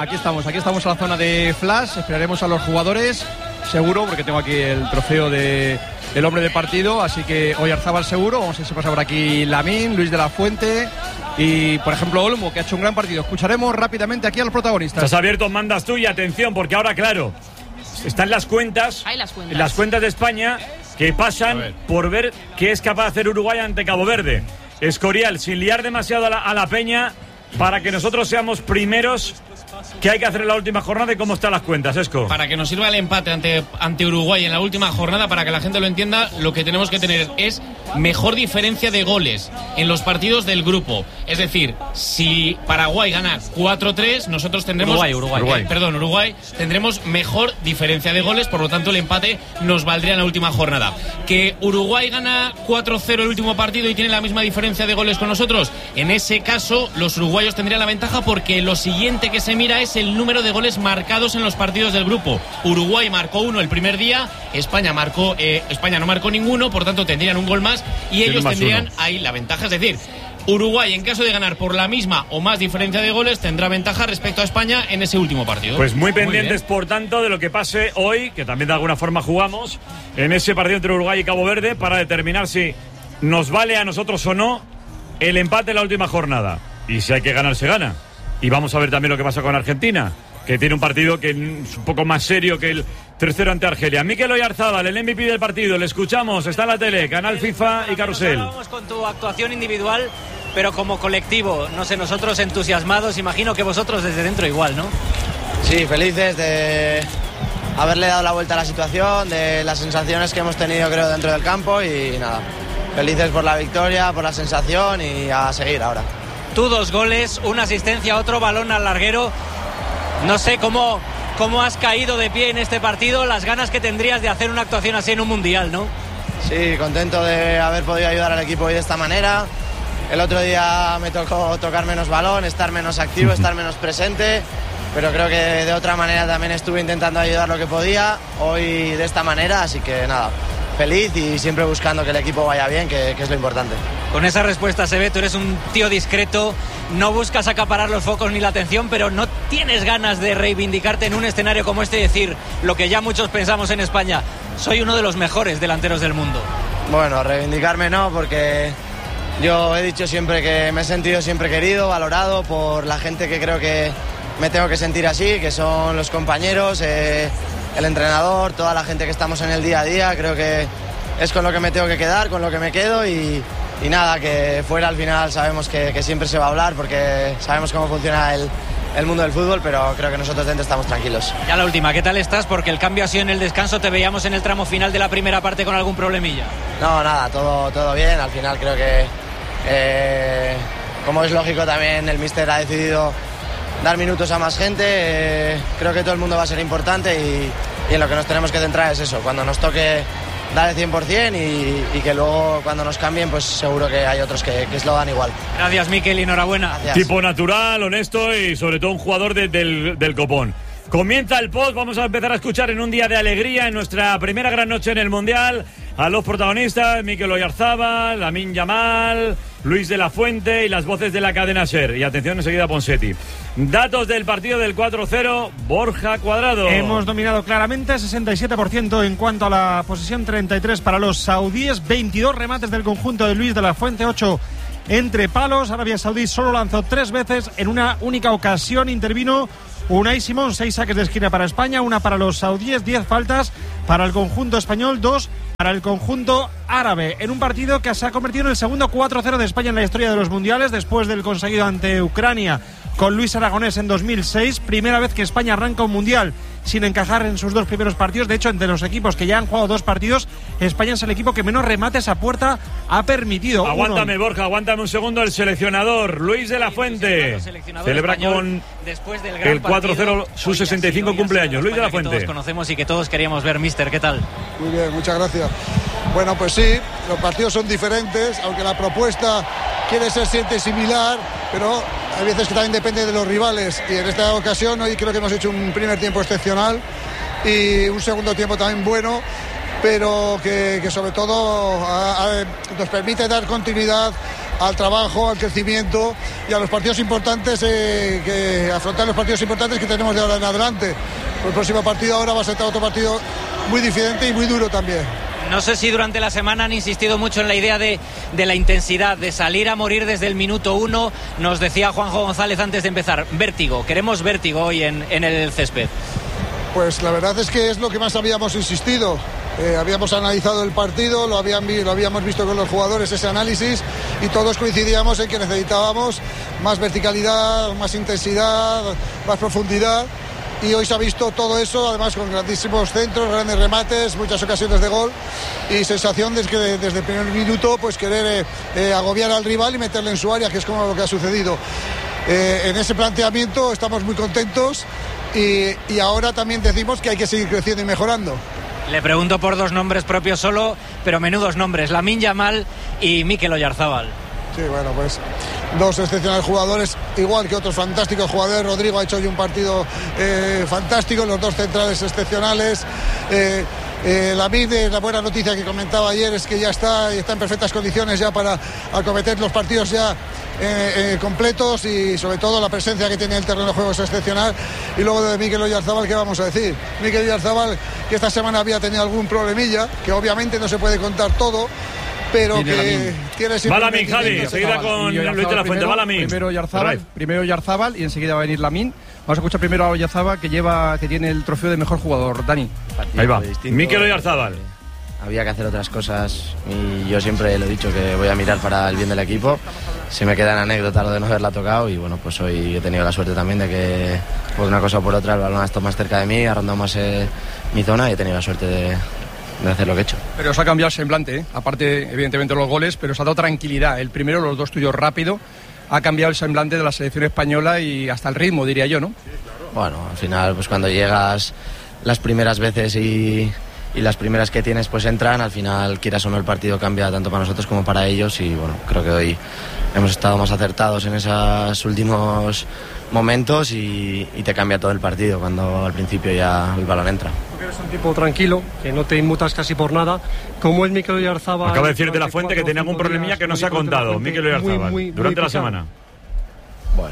en la zona de flash, esperaremos a los jugadores, seguro, porque tengo aquí el trofeo del hombre de partido, así que Oyarzabal seguro. Vamos a ver si pasa por aquí Lamine, Luis de la Fuente y, por ejemplo, Olmo, que ha hecho un gran partido. Escucharemos rápidamente aquí a los protagonistas. Estás abierto, mandas tú, y atención, porque ahora, claro, están las cuentas de España que pasan por ver qué es capaz de hacer Uruguay ante Cabo Verde. Escorial, sin liar demasiado a la peña, para que nosotros seamos primeros. ¿Qué hay que hacer en la última jornada y cómo están las cuentas, Esco? Para que nos sirva el empate ante Uruguay en la última jornada, para que la gente lo entienda, lo que tenemos que tener es mejor diferencia de goles en los partidos del grupo. Es decir, si Paraguay gana 4-3, nosotros tendremos... Uruguay tendremos mejor diferencia de goles, por lo tanto el empate nos valdría en la última jornada. Que Uruguay gana 4-0 el último partido y tiene la misma diferencia de goles con nosotros, en ese caso los uruguayos tendrían la ventaja, porque lo siguiente que se mira es el número de goles marcados en los partidos del grupo. Uruguay marcó 1 el primer día, España no marcó ninguno, por tanto tendrían un gol más y ellos tendrían ahí la ventaja. Es decir, Uruguay, en caso de ganar por la misma o más diferencia de goles, tendrá ventaja respecto a España en ese último partido. Pues muy pendientes, por tanto, de lo que pase hoy, que también de alguna forma jugamos en ese partido entre Uruguay y Cabo Verde, para determinar si nos vale a nosotros o no el empate en la última jornada. Y si hay que ganar, se gana. Y vamos a ver también lo que pasa con Argentina, que tiene un partido que es un poco más serio que el 3-0 ante Argelia. Mikel Oyarzabal, el MVP del partido, le escuchamos, está en la tele, Canal FIFA y Carrusel. Vamos con tu actuación individual, pero como colectivo, no sé, nosotros entusiasmados, imagino que vosotros desde dentro igual, ¿no? Sí, felices de haberle dado la vuelta a la situación, de las sensaciones que hemos tenido, creo, dentro del campo, y nada, felices por la victoria, por la sensación, y a seguir ahora. Tú 2 goles, una asistencia, otro balón al larguero. No sé cómo has caído de pie en este partido, las ganas que tendrías de hacer una actuación así en un mundial, ¿no? Sí, contento de haber podido ayudar al equipo hoy de esta manera. El otro día me tocó tocar menos balón, estar menos activo, estar menos presente, pero creo que de otra manera también estuve intentando ayudar lo que podía, hoy de esta manera, así que nada, feliz y siempre buscando que el equipo vaya bien, que es lo importante. Con esa respuesta se ve, tú eres un tío discreto, no buscas acaparar los focos ni la atención, pero no tienes ganas de reivindicarte en un escenario como este y decir lo que ya muchos pensamos en España: soy uno de los mejores delanteros del mundo. Bueno, reivindicarme no, porque yo he dicho siempre que me he sentido siempre querido, valorado por la gente que creo que me tengo que sentir así, que son los compañeros, el entrenador, toda la gente que estamos en el día a día. Creo que es con lo que me tengo que quedar, con lo que me quedo, y nada, que fuera al final sabemos que siempre se va a hablar, porque sabemos cómo funciona el mundo del fútbol, pero creo que nosotros dentro estamos tranquilos. Ya la última, ¿qué tal estás? Porque el cambio ha sido en el descanso, te veíamos en el tramo final de la primera parte con algún problemilla. No, nada, todo bien, al final creo que Como es lógico también, el míster ha decidido dar minutos a más gente. Creo que todo el mundo va a ser importante y en lo que nos tenemos que centrar es eso. Cuando nos toque dar el 100% y que luego cuando nos cambien, pues seguro que hay otros que se lo dan igual. Gracias, Mikel, y enhorabuena. Gracias. Tipo natural, honesto y sobre todo un jugador del copón. Comienza el post, vamos a empezar a escuchar en un día de alegría, en nuestra primera gran noche en el Mundial, a los protagonistas, Mikel Oyarzabal, Lamine Yamal, Luis de la Fuente y las voces de la cadena SER. Y atención enseguida Ponseti. Datos del partido del 4-0, Borja Cuadrado. Hemos dominado claramente, 67% en cuanto a la posesión, 33 para los saudíes, 22 remates del conjunto de Luis de la Fuente, 8 entre palos. Arabia Saudí solo lanzó 3 veces, en una única ocasión intervino Unai Simón. 6 saques de esquina para España, 1 para los saudíes, 10 faltas para el conjunto español, 2 para el conjunto árabe, en un partido que se ha convertido en el segundo 4-0 de España en la historia de los mundiales, después del conseguido ante Ucrania con Luis Aragonés en 2006. Primera vez que España arranca un mundial sin encajar en sus 2 primeros partidos. De hecho, entre los equipos que ya han jugado 2 partidos, España es el equipo que menos remates a puerta ha permitido. Aguántame, Borja, aguántame un segundo. El seleccionador Luis de la Fuente celebra con después del el 4-0 su 65 cumpleaños. Luis de la Fuente. Que todos conocemos y que todos queríamos ver, mister. ¿Qué tal? Muy bien, muchas gracias. Bueno, pues sí, los partidos son diferentes, aunque la propuesta quiere ser siempre similar, pero hay veces que también depende de los rivales, y en esta ocasión hoy creo que hemos hecho un primer tiempo excepcional y un segundo tiempo también bueno, pero que sobre todo nos permite dar continuidad al trabajo, al crecimiento y a los partidos importantes, que afrontar los partidos importantes que tenemos de ahora en adelante. El próximo partido ahora va a ser otro partido muy diferente y muy duro también. No sé si durante la semana han insistido mucho en la idea de la intensidad, de salir a morir desde el minuto 1. Nos decía Juanjo González antes de empezar, vértigo, queremos vértigo hoy en el césped. Pues la verdad es que es lo que más habíamos insistido. Habíamos analizado el partido, lo habíamos visto con los jugadores, ese análisis, y todos coincidíamos en que necesitábamos más verticalidad, más intensidad, más profundidad. Y hoy se ha visto todo eso, además con grandísimos centros, grandes remates, muchas ocasiones de gol y sensación de que desde el primer minuto pues querer agobiar al rival y meterle en su área, que es como lo que ha sucedido. En ese planteamiento estamos muy contentos y ahora también decimos que hay que seguir creciendo y mejorando. Le pregunto por 2 nombres propios solo, pero menudos nombres, Lamine Yamal y Mikel Oyarzabal. Sí, bueno, pues 2 excepcionales jugadores, igual que otros fantásticos jugadores. Rodrigo ha hecho hoy un partido fantástico, los 2 centrales excepcionales. Lamine, la buena noticia que comentaba ayer es que ya está en perfectas condiciones ya para acometer los partidos ya completos, y sobre todo la presencia que tiene en el terreno de juego es excepcional. Y luego de Mikel Oyarzabal, ¿qué vamos a decir? Mikel Oyarzabal, que esta semana había tenido algún problemilla, que obviamente no se puede contar todo, pero que tiene siempre... Va Lamine, Javi, enseguida con Luis de la Fuente. Va Lamine. Primero Oyarzabal y enseguida va a venir Lamine. Vamos a escuchar primero a Oyarzabal, que tiene el trofeo de mejor jugador. Dani. Ahí va. Mikel Oyarzabal. Había que hacer otras cosas y yo siempre lo he dicho que voy a mirar para el bien del equipo. Se me queda en anécdota lo de no haberla tocado, y bueno, pues hoy he tenido la suerte también de que por una cosa o por otra el balón ha estado más cerca de mí, ha rondado más mi zona, y he tenido la suerte de hacer lo que he hecho. Pero os ha cambiado el semblante, ¿eh? Aparte evidentemente los goles, pero os ha dado tranquilidad. El primero, los 2 tuyos rápido, ha cambiado el semblante de la selección española y hasta el ritmo, diría yo, ¿no? Sí, claro. Bueno, al final pues cuando llegas las primeras veces y las primeras que tienes pues entran, al final quieras o no el partido cambia tanto para nosotros como para ellos, y bueno, creo que hoy hemos estado más acertados en esos últimos momentos y te cambia todo el partido cuando al principio ya el balón entra. Porque eres un tipo tranquilo, que no te inmutas casi por nada, como es Mikel Oyarzabal. Acaba de decir de la Fuente que tenía algún problemilla que no se ha contado, Mikel Oyarzabal, durante la semana. Bueno,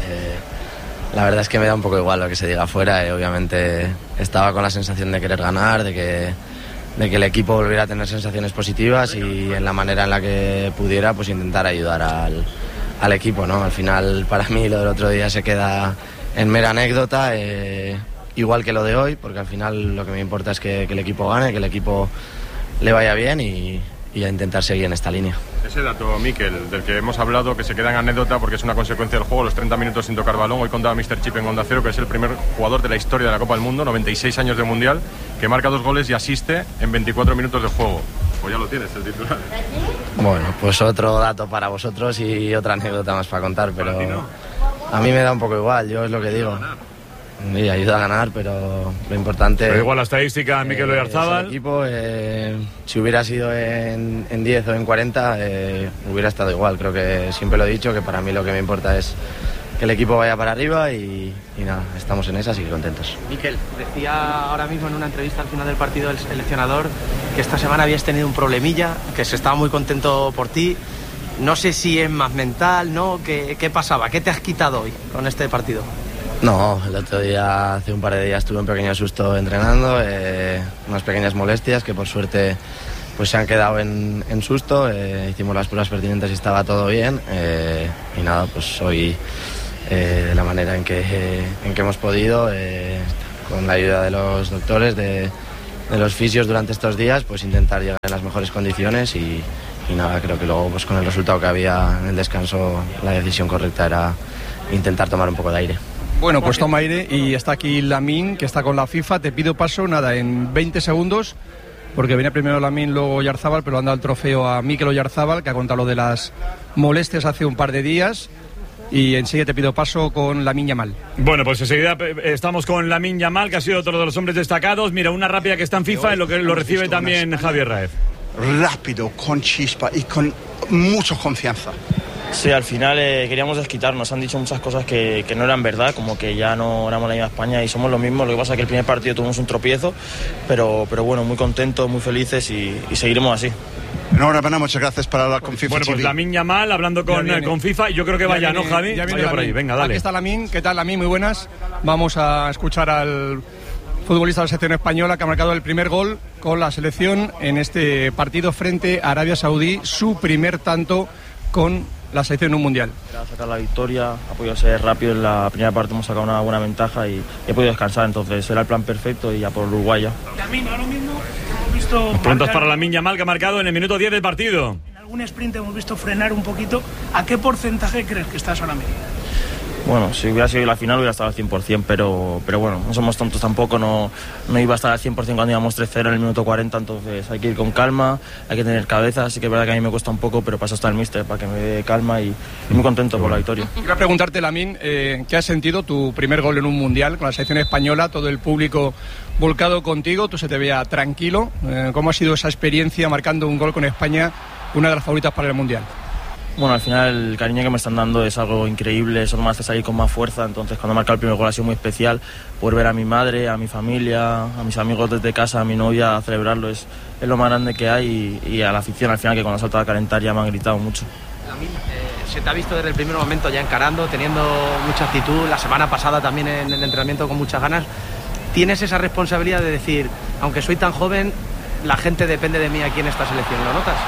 la verdad es que me da un poco igual lo que se diga afuera. Obviamente estaba con la sensación de querer ganar, de que el equipo volviera a tener sensaciones positivas, y en la manera en la que pudiera pues intentar ayudar al equipo, ¿no? Al final para mí lo del otro día se queda en mera anécdota, igual que lo de hoy, porque al final lo que me importa es que el equipo gane, que el equipo le vaya bien y a intentar seguir en esta línea. Ese dato, Mikel, del que hemos hablado, que se queda en anécdota porque es una consecuencia del juego, los 30 minutos sin tocar balón. Hoy contaba Mr. Chip en Onda Cero que es el primer jugador de la historia de la Copa del Mundo, 96 años de Mundial, que marca 2 goles y asiste en 24 minutos de juego. Pues ya lo tienes, el titular. Bueno, pues otro dato para vosotros y otra anécdota más para contar, pero a mí me da un poco igual, yo es lo que digo. Y ayuda a ganar, pero lo importante... Pero igual la estadística, Mikel Oyarzábal. El equipo, si hubiera sido en 10 o en 40, hubiera estado igual. Creo que siempre lo he dicho, que para mí lo que me importa es que el equipo vaya para arriba y nada, estamos en esa, así que contentos. Mikel, decía ahora mismo en una entrevista al final del partido el seleccionador que esta semana habías tenido un problemilla, que se estaba muy contento por ti. No sé si es más mental, ¿no? ¿Qué pasaba? ¿Qué te has quitado hoy con este partido? No, el otro día, hace un par de días, tuve un pequeño susto entrenando, unas pequeñas molestias que por suerte pues se han quedado en susto. Hicimos las pruebas pertinentes y estaba todo bien. Y nada, pues hoy de la manera en que hemos podido, con la ayuda de los doctores, de los fisios durante estos días, pues intentar llegar en las mejores condiciones y nada, creo que luego pues con el resultado que había en el descanso, la decisión correcta era intentar tomar un poco de aire. Bueno, pues toma aire y está aquí Lamine, que está con la FIFA. Te pido paso, nada, en 20 segundos, porque venía primero Lamine, luego Oyarzábal, pero han dado el trofeo a Mikel Oyarzábal, que ha contado lo de las molestias hace un par de días. Y enseguida te pido paso con Lamine Yamal. Bueno, pues enseguida estamos con Lamine Yamal, que ha sido otro de los hombres destacados. Mira, una rápida que está en FIFA, en lo que lo recibe también Javier Raez. Rápido, con chispa y con mucha confianza. Sí, al final queríamos desquitarnos. Han dicho muchas cosas que no eran verdad, como que ya no éramos la misma España y somos lo mismo. Lo que pasa es que el primer partido tuvimos un tropiezo, pero bueno, muy contentos, muy felices y seguiremos así. Enhorabuena, muchas gracias para hablar con FIFA. Bueno, pues Lamine Yamal hablando con FIFA, y yo creo que vaya, ¿no, Javi? Ya viene por ahí, venga, dale. Aquí está Lamine, ¿qué tal, Lamine? Muy buenas. Vamos a escuchar al futbolista de la selección española que ha marcado el primer gol con la selección en este partido frente a Arabia Saudí, su primer tanto con la selección en un mundial. Era sacar la victoria, ha podido ser rápido en la primera parte, hemos sacado una buena ventaja y he podido descansar, entonces era el plan perfecto y ya por Uruguay ya. Lamine, ahora mismo hemos visto... Prontos para Lamine Yamal, que ha marcado en el minuto 10 del partido. En algún sprint hemos visto frenar un poquito. ¿A qué porcentaje crees que estás ahora mismo? Bueno, si hubiera sido la final hubiera estado al 100%, pero bueno, no somos tontos tampoco, no iba a estar al 100% cuando íbamos 3-0 en el minuto 40, entonces hay que ir con calma, hay que tener cabeza, así que es verdad que a mí me cuesta un poco, pero pasa hasta el míster para que me dé calma y muy contento por la victoria. Quiero preguntarte, Lamine, ¿qué has sentido tu primer gol en un mundial con la selección española, todo el público volcado contigo, tú se te veía tranquilo? ¿Cómo ha sido esa experiencia marcando un gol con España, una de las favoritas para el mundial? Bueno, al final el cariño que me están dando es algo increíble, eso me hace salir con más fuerza, entonces cuando he marcado el primer gol ha sido muy especial, poder ver a mi madre, a mi familia, a mis amigos desde casa, a mi novia, a celebrarlo, es lo más grande que hay y a la afición al final que cuando ha saltado a calentar ya me han gritado mucho. Lamine, se te ha visto desde el primer momento ya encarando, teniendo mucha actitud, la semana pasada también en el entrenamiento con muchas ganas. ¿Tienes esa responsabilidad de decir, aunque soy tan joven, la gente depende de mí aquí en esta selección? ¿Lo notas?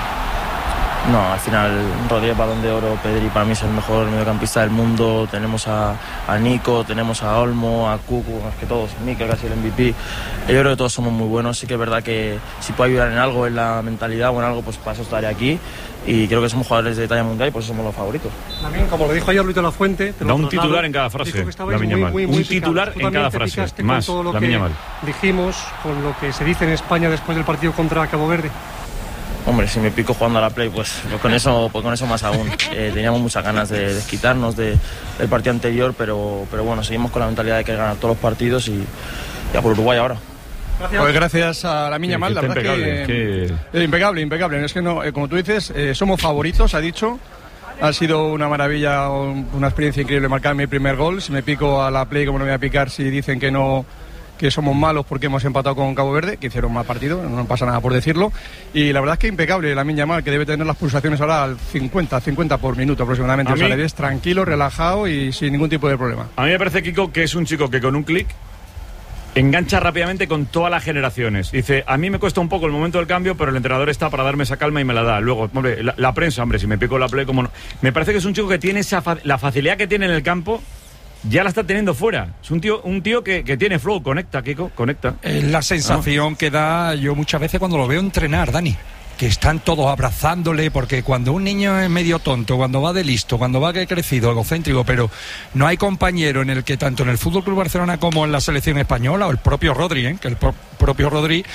No, al final Rodríguez, Balón de Oro, Pedri para mí es el mejor mediocampista del mundo, tenemos a Nico, tenemos a Olmo, a Cucu, más que todos, Mikel casi el MVP, yo creo que todos somos muy buenos, sí que es verdad que si puedo ayudar en algo, en la mentalidad o en algo, pues para eso estaré aquí y creo que somos jugadores de talla mundial y por eso somos los favoritos. También, como lo dijo ayer Luis de la Fuente, da un titular en cada frase, Lamine Yamal, un titular en cada frase, más Lamine Yamal. Dijimos con lo que se dice en España después del partido contra Cabo Verde. Hombre, si me pico jugando a la Play, pues con eso más aún. Teníamos muchas ganas de desquitarnos del partido anterior, pero bueno, seguimos con la mentalidad de querer ganar todos los partidos y ya por Uruguay ahora. Gracias. Pues gracias a Lamine Yamal, la verdad que impecable. Es que no, como tú dices, somos favoritos, ha dicho. Ha sido una maravilla, una experiencia increíble marcar mi primer gol. Si me pico a la Play, como no me voy a picar si dicen que no, que somos malos porque hemos empatado con Cabo Verde, que hicieron mal partido, no pasa nada por decirlo, y la verdad es que impecable Lamine Yamal, que debe tener las pulsaciones ahora al 50 por minuto aproximadamente, o sea, le ves tranquilo, relajado y sin ningún tipo de problema. A mí me parece, Kiko, que es un chico que con un clic engancha rápidamente con todas las generaciones. Dice, a mí me cuesta un poco el momento del cambio, pero el entrenador está para darme esa calma y me la da. Luego, hombre, la prensa, hombre, si me pico la Play, como no. Me parece que es un chico que tiene la facilidad que tiene en el campo, ya la está teniendo fuera. Es un tío que tiene flow, conecta, Kiko, conecta. Es la sensación que da yo muchas veces cuando lo veo entrenar, Dani, que están todos abrazándole, porque cuando un niño es medio tonto, cuando va de listo, cuando va crecido, egocéntrico, pero no hay compañero en el que tanto en el Fútbol Club Barcelona como en la selección española, o el propio Rodri, que el propio Rodri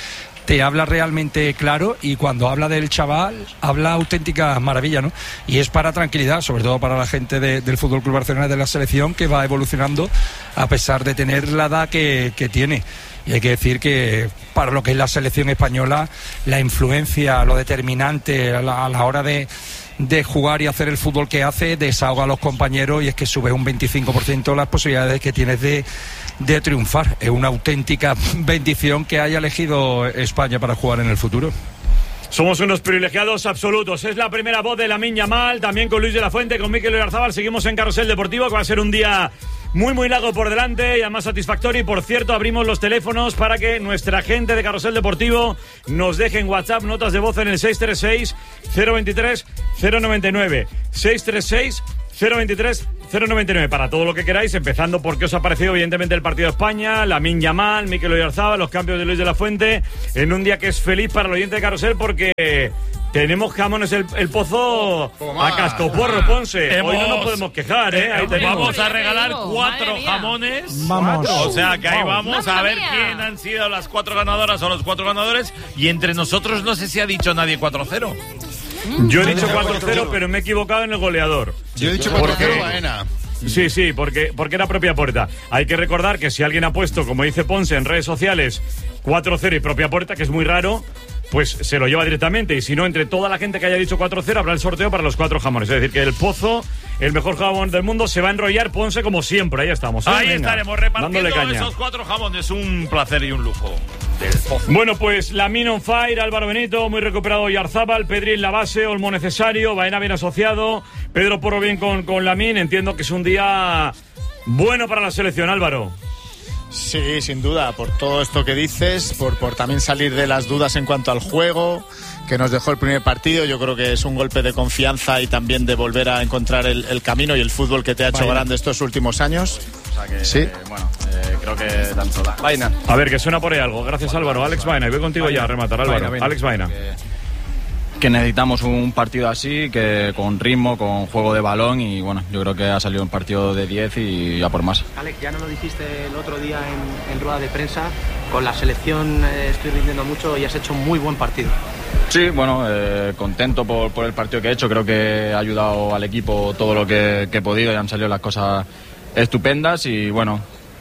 te habla realmente claro, y cuando habla del chaval habla auténtica maravilla, ¿no? Y es para tranquilidad, sobre todo para la gente del Fútbol Club Barcelona, de la selección, que va evolucionando a pesar de tener la edad que tiene. Y hay que decir que para lo que es la selección española, la influencia, lo determinante a la hora de jugar y hacer el fútbol que hace, desahoga a los compañeros, y es que sube un 25% las posibilidades que tienes de triunfar. Es una auténtica bendición que haya elegido España para jugar en el futuro. Somos unos privilegiados absolutos. Es la primera voz de Lamine Yamal, también con Luis de la Fuente, con Mikel Oyarzabal. Seguimos en Carrusel Deportivo, que va a ser un día muy largo por delante y además satisfactorio. Y por cierto, abrimos los teléfonos para que nuestra gente de Carrusel Deportivo nos deje en WhatsApp notas de voz en el 636-023-099. 636-023-099 para todo lo que queráis, empezando por qué os ha parecido evidentemente el partido de España, Lamine Yamal, Mikel Oyarzabal, los cambios de Luis de la Fuente, en un día que es feliz para el oyente de Carrusel porque tenemos jamones el pozo a cascoporro, Ponce. Hoy no nos podemos quejar, Ahí vamos a regalar 4 jamones. Vamos. O sea que ahí vamos a ver quién han sido las 4 ganadoras o los 4 ganadores. Y entre nosotros no sé si ha dicho nadie 4-0. Yo he dicho 4-0, pero me he equivocado en el goleador. Yo he dicho 4-0 Baena. Sí, porque era propia puerta. Hay que recordar que si alguien ha puesto, como dice Ponce en redes sociales, 4-0 y propia puerta, que es muy raro, pues se lo lleva directamente. Y si no, entre toda la gente que haya dicho 4-0 habrá el sorteo para los 4 jamones. Es decir, que el Pozo, el mejor jamón del mundo, se va a enrollar, Ponce, como siempre. Ahí estamos. Ahí estaremos repartiendo esos 4 jamones. Un placer y un lujo. Bueno, pues Lamine on fire, Álvaro Benito, muy recuperado Oyarzabal, Pedri en la base, Olmo necesario, Baena bien asociado, Pedro Porro bien con Lamine. Entiendo que es un día bueno para la selección, Álvaro. Sí, sin duda, por todo esto que dices, por también salir de las dudas en cuanto al juego que nos dejó el primer partido. Yo creo que es un golpe de confianza y también de volver a encontrar el camino y el fútbol que te ha hecho grande estos últimos años. O sea que, sí. Creo que tanto da. Baena. A ver, que suena por ahí algo. Gracias, Álvaro. Alex Baena, y voy contigo ya a rematar, Álvaro. Baena. Alex Baena. Que necesitamos un partido así, que con ritmo, con juego de balón, y bueno, yo creo que ha salido un partido de 10 y ya por más. Alex, ya no lo dijiste el otro día en rueda de prensa, con la selección estoy rindiendo mucho y has hecho un muy buen partido. Sí, bueno, contento por el partido que he hecho. Creo que ha ayudado al equipo todo lo que he podido y han salido las cosas estupendas. Y bueno,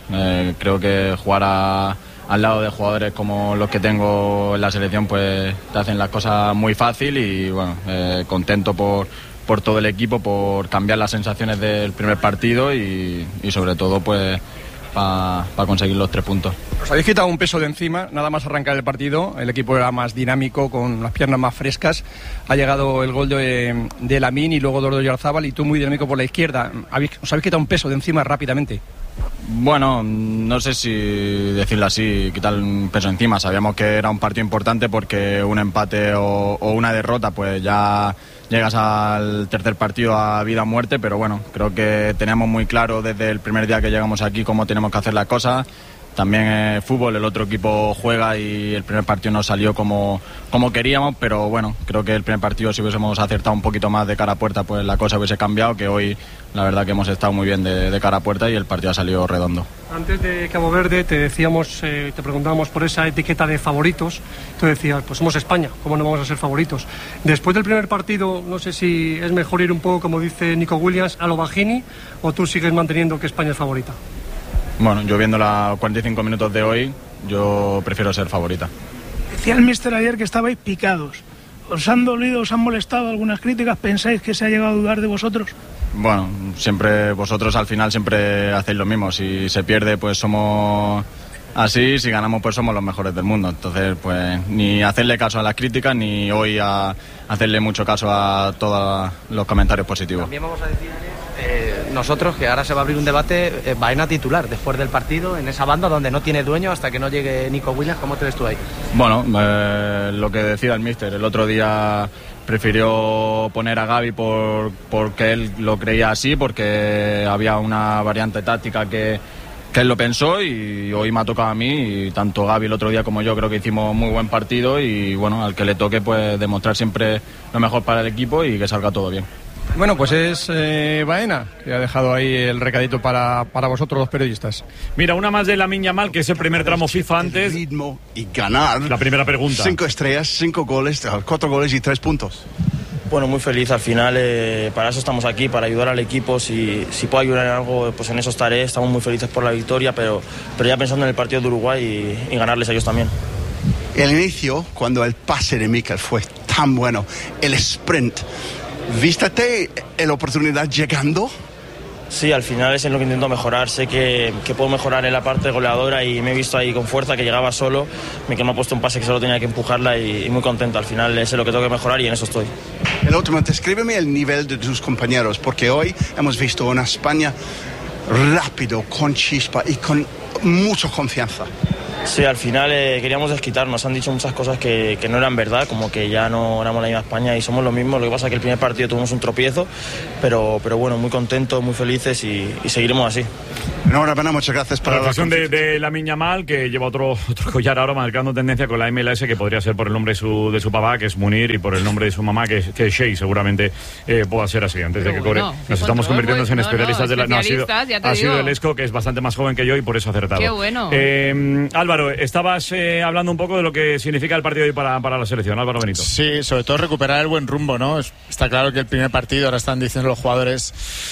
creo que jugar al lado de jugadores como los que tengo en la selección, pues te hacen las cosas muy fácil. Y bueno, contento por todo el equipo, por cambiar las sensaciones del primer partido y sobre todo pues para conseguir los 3 puntos. Os habéis quitado un peso de encima, nada más arrancar el partido. El equipo era más dinámico, con las piernas más frescas. Ha llegado el gol de Lamine y luego de Oyarzabal, y tú muy dinámico por la izquierda. ¿Os habéis quitado un peso de encima rápidamente? Bueno, no sé si decirlo así, quitar un peso encima. Sabíamos que era un partido importante porque un empate o una derrota, pues ya llegas al tercer partido a vida o muerte. Pero bueno, creo que teníamos muy claro desde el primer día que llegamos aquí cómo tenemos que hacer las cosas. También fútbol, el otro equipo juega y el primer partido no salió como queríamos, pero bueno, creo que el primer partido, si hubiésemos acertado un poquito más de cara a puerta, pues la cosa hubiese cambiado, que hoy la verdad que hemos estado muy bien de cara a puerta y el partido ha salido redondo. Antes de Cabo Verde te decíamos, te preguntábamos por esa etiqueta de favoritos. Tú decías, pues somos España, ¿cómo no vamos a ser favoritos? Después del primer partido, no sé si es mejor ir un poco, como dice Nico Williams, a lo Bajini, o tú sigues manteniendo que España es favorita. Bueno, yo viendo los 45 minutos de hoy, yo prefiero ser favorita. Decía el míster ayer que estabais picados. ¿Os han dolido, os han molestado algunas críticas? ¿Pensáis que se ha llegado a dudar de vosotros? Bueno, siempre vosotros al final siempre hacéis lo mismo. Si se pierde, pues somos así. Si ganamos, pues somos los mejores del mundo. Entonces, pues ni hacerle caso a las críticas, ni hoy a hacerle mucho caso a todos los comentarios positivos. También vamos a decir, nosotros, que ahora se va a abrir un debate, Baena titular después del partido, en esa banda donde no tiene dueño hasta que no llegue Nico Williams. ¿Cómo te ves tú ahí? Bueno, lo que decía el míster, el otro día prefirió poner a Gavi porque él lo creía así, porque había una variante táctica que él lo pensó, y hoy me ha tocado a mí, y tanto Gavi el otro día como yo creo que hicimos muy buen partido, y bueno, al que le toque pues demostrar siempre lo mejor para el equipo y que salga todo bien. Bueno, pues es Baena, que ha dejado ahí el recadito para vosotros los periodistas. Mira, una más de Lamine Yamal, que es el primer tramo FIFA antes. Ritmo y ganar. La primera pregunta. 5 estrellas, 5 goles, 4 goles y 3 puntos. Bueno, muy feliz al final, para eso estamos aquí, para ayudar al equipo, si puedo ayudar en algo, pues en eso estaré, estamos muy felices por la victoria, pero ya pensando en el partido de Uruguay y ganarles a ellos también. El inicio, cuando el pase de Mikel fue tan bueno, el sprint, ¿vístete la oportunidad llegando? Sí, al final es en lo que intento mejorar. Sé que puedo mejorar en la parte goleadora y me he visto ahí con fuerza, que llegaba solo. Mikel me ha puesto un pase que solo tenía que empujarla y muy contento. Al final es lo que tengo que mejorar y en eso estoy. El último, descríbeme el nivel de tus compañeros, porque hoy hemos visto una España rápido, con chispa y con mucha confianza. Sí, al final queríamos desquitarnos. Han dicho muchas cosas que no eran verdad, como que ya no éramos la misma España y somos lo mismo. Lo que pasa es que el primer partido tuvimos un tropiezo, pero bueno, muy contentos, muy felices y seguiremos así. Enhorabuena, muchas gracias por la ocasión de Lamine Yamal, que lleva otro collar ahora marcando tendencia con la MLS, que podría ser por el nombre de su papá, que es Munir, y por el nombre de su mamá, que es Shea. Seguramente pueda ser así. Antes de que cobre, nos estamos convirtiendo en especialistas de la... No, ha sido el Esco, que es bastante más joven que yo y por eso ha acertado. Qué bueno. Álvaro, estabas hablando un poco de lo que significa el partido de hoy para la selección. Álvaro Benito. Sí, sobre todo recuperar el buen rumbo, ¿no? Está claro que el primer partido, ahora están diciendo los jugadores,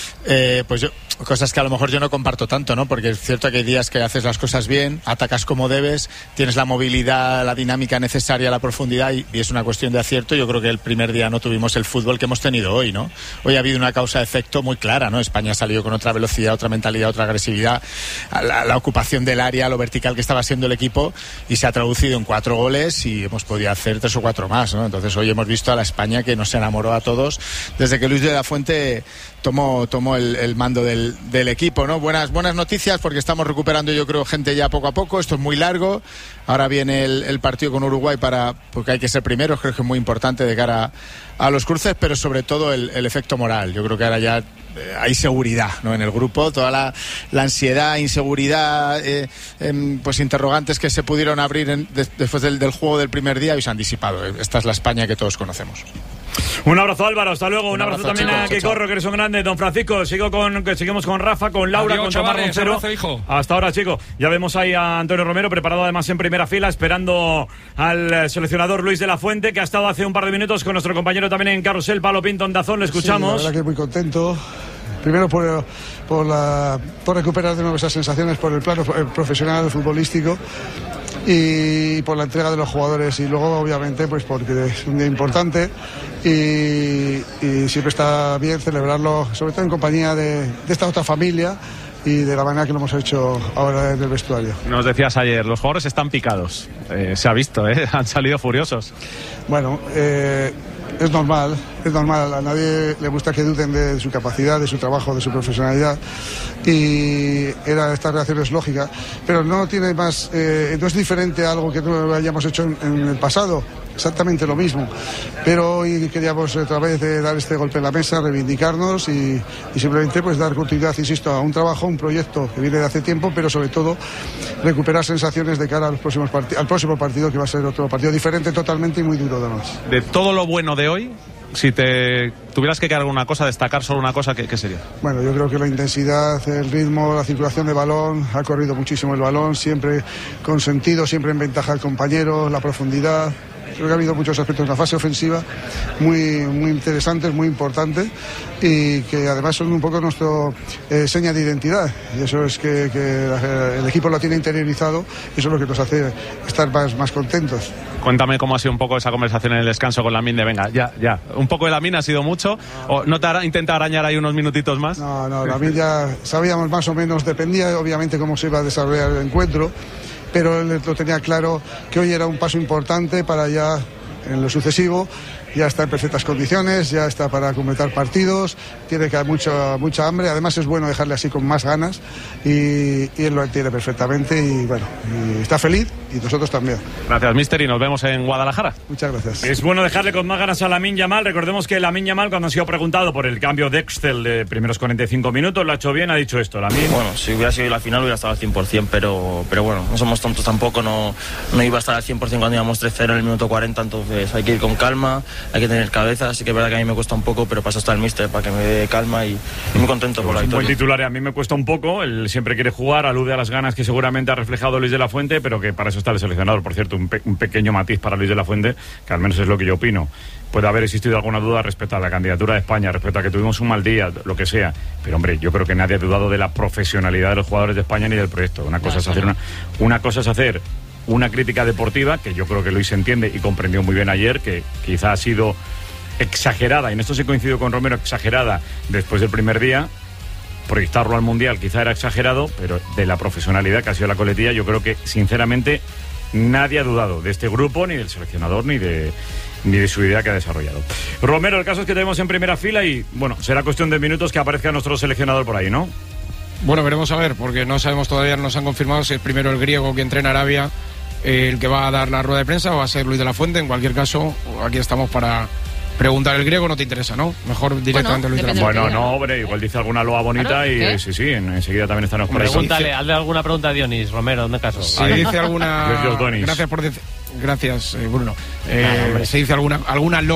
cosas que a lo mejor yo no comparto tanto, ¿no? Porque es cierto que hay días que haces las cosas bien, atacas como debes, tienes la movilidad, la dinámica necesaria, la profundidad y es una cuestión de acierto. Yo creo que el primer día no tuvimos el fútbol que hemos tenido hoy, ¿no? Hoy ha habido una causa-efecto muy clara, ¿no? España ha salido con otra velocidad, otra mentalidad, otra agresividad, la ocupación del área, lo vertical que estaba siendo el equipo y se ha traducido en 4 goles y hemos podido hacer 3 o 4 más, ¿no? Entonces hoy hemos visto a la España que nos enamoró a todos desde que Luis de la Fuente tomó el mando del equipo, ¿no? Buenas noticias porque estamos recuperando, yo creo, gente ya poco a poco. Esto es muy largo. Ahora viene el partido con Uruguay porque hay que ser primeros. Creo que es muy importante de cara a los cruces, pero sobre todo el efecto moral. Yo creo que ahora ya hay seguridad, ¿no? En el grupo, toda la ansiedad, inseguridad, pues interrogantes que se pudieron abrir después del juego del primer día y se han disipado. Esta es la España que todos conocemos. Un abrazo, Álvaro, hasta luego. Un abrazo también chicos, a Quicorro, que eres un grande. Don Francisco, seguimos con Rafa, con Laura, adiós, con Tomás chavales, Roncero. abrazo, hijo. Hasta ahora, chicos. Ya vemos ahí a Antonio Romero, preparado además en primera fila, esperando al seleccionador Luis de la Fuente, que ha estado hace un par de minutos con nuestro compañero también en Carrusel, Pablo Pinto en Dazón. Le escuchamos. Sí, la verdad que muy contento. Primero por recuperar de nuevo esas sensaciones por el plano profesional, futbolístico, y por la entrega de los jugadores, y luego obviamente pues porque es un día importante y siempre está bien celebrarlo, sobre todo en compañía de esta otra familia y de la manera que lo hemos hecho ahora en el vestuario. Nos decías ayer, los jugadores están picados, se ha visto, han salido furiosos. Bueno, es normal, a nadie le gusta que duden de su capacidad, de su trabajo, de su profesionalidad, y esta reacción es lógica, pero no tiene más, no es diferente a algo que no hayamos hecho en el pasado, exactamente lo mismo, pero hoy queríamos otra vez dar este golpe en la mesa, reivindicarnos y simplemente pues dar continuidad, insisto, a un trabajo, un proyecto que viene de hace tiempo, pero sobre todo recuperar sensaciones de cara al próximo partido, que va a ser otro partido diferente totalmente y muy duro además. De todo lo bueno de hoy, si te tuvieras que quedar una cosa, destacar solo una cosa, ¿qué sería? Bueno, yo creo que la intensidad, el ritmo, la circulación de balón, ha corrido muchísimo el balón, siempre con sentido, siempre en ventaja al compañero, la profundidad. Creo que ha habido muchos aspectos en la fase ofensiva muy interesantes, muy importantes, y que además son un poco nuestra seña de identidad, y eso es que el equipo lo tiene interiorizado, y eso es lo que nos hace estar más contentos. Cuéntame cómo ha sido un poco esa conversación en el descanso con Lamine de venga, ya, un poco de Lamine ha sido mucho, o no te intenta arañar ahí unos minutitos más. No, Lamine ya sabíamos más o menos, dependía obviamente cómo se iba a desarrollar el encuentro, pero él lo tenía claro que hoy era un paso importante para ya, en lo sucesivo, ya está en perfectas condiciones, ya está para completar partidos, tiene que haber mucha hambre, además es bueno dejarle así con más ganas, y él lo entiende perfectamente, y bueno, y está feliz y nosotros también. Gracias, mister, y nos vemos en Guadalajara. Muchas gracias. Es bueno dejarle con más ganas a Lamine Yamal. Recordemos que Lamine Yamal, cuando ha sido preguntado por el cambio de Excel de primeros 45 minutos, lo ha hecho bien, ha dicho esto, Lamine. Bueno, si hubiera sido la final hubiera estado al 100%, pero bueno, no somos tontos tampoco, no iba a estar al 100% cuando íbamos 3-0 en el minuto 40, entonces hay que ir con calma, hay que tener cabeza, así que es verdad que a mí me cuesta un poco, pero pasa hasta el míster para que me dé calma y muy contento por la victoria. Un buen titular, a mí me cuesta un poco, él siempre quiere jugar, alude a las ganas que seguramente ha reflejado Luis de la Fuente, pero que para eso está el seleccionador. Por cierto, un pequeño matiz para Luis de la Fuente, que al menos es lo que yo opino. Puede haber existido alguna duda respecto a la candidatura de España, respecto a que tuvimos un mal día, lo que sea, pero hombre, yo creo que nadie ha dudado de la profesionalidad de los jugadores de España ni del proyecto. Una cosa es hacer una crítica deportiva, que yo creo que Luis entiende y comprendió muy bien ayer, que quizá ha sido exagerada, y en esto sí coincido con Romero, exagerada después del primer día. Proyectarlo al Mundial quizá era exagerado, pero de la profesionalidad que ha sido la coletilla, yo creo que sinceramente nadie ha dudado de este grupo, ni del seleccionador, ni de su idea que ha desarrollado. Romero, el caso es que tenemos en primera fila y, bueno, será cuestión de minutos que aparezca nuestro seleccionador por ahí, ¿no? Bueno, veremos a ver, porque no sabemos todavía, no nos han confirmado si es primero el griego que entrena Arabia el que va a dar la rueda de prensa o va a ser Luis de la Fuente. En cualquier caso, aquí estamos para preguntar. El griego no te interesa, ¿no? Mejor directamente Luis de la Fuente. Bueno, no, hombre, igual dice alguna loa bonita, claro, y sí, enseguida también estamos por ahí. Pregúntale, hazle alguna pregunta a Dionis, Romero, ¿dónde caso? Si dice alguna... Gracias, Bruno. Si dice alguna loa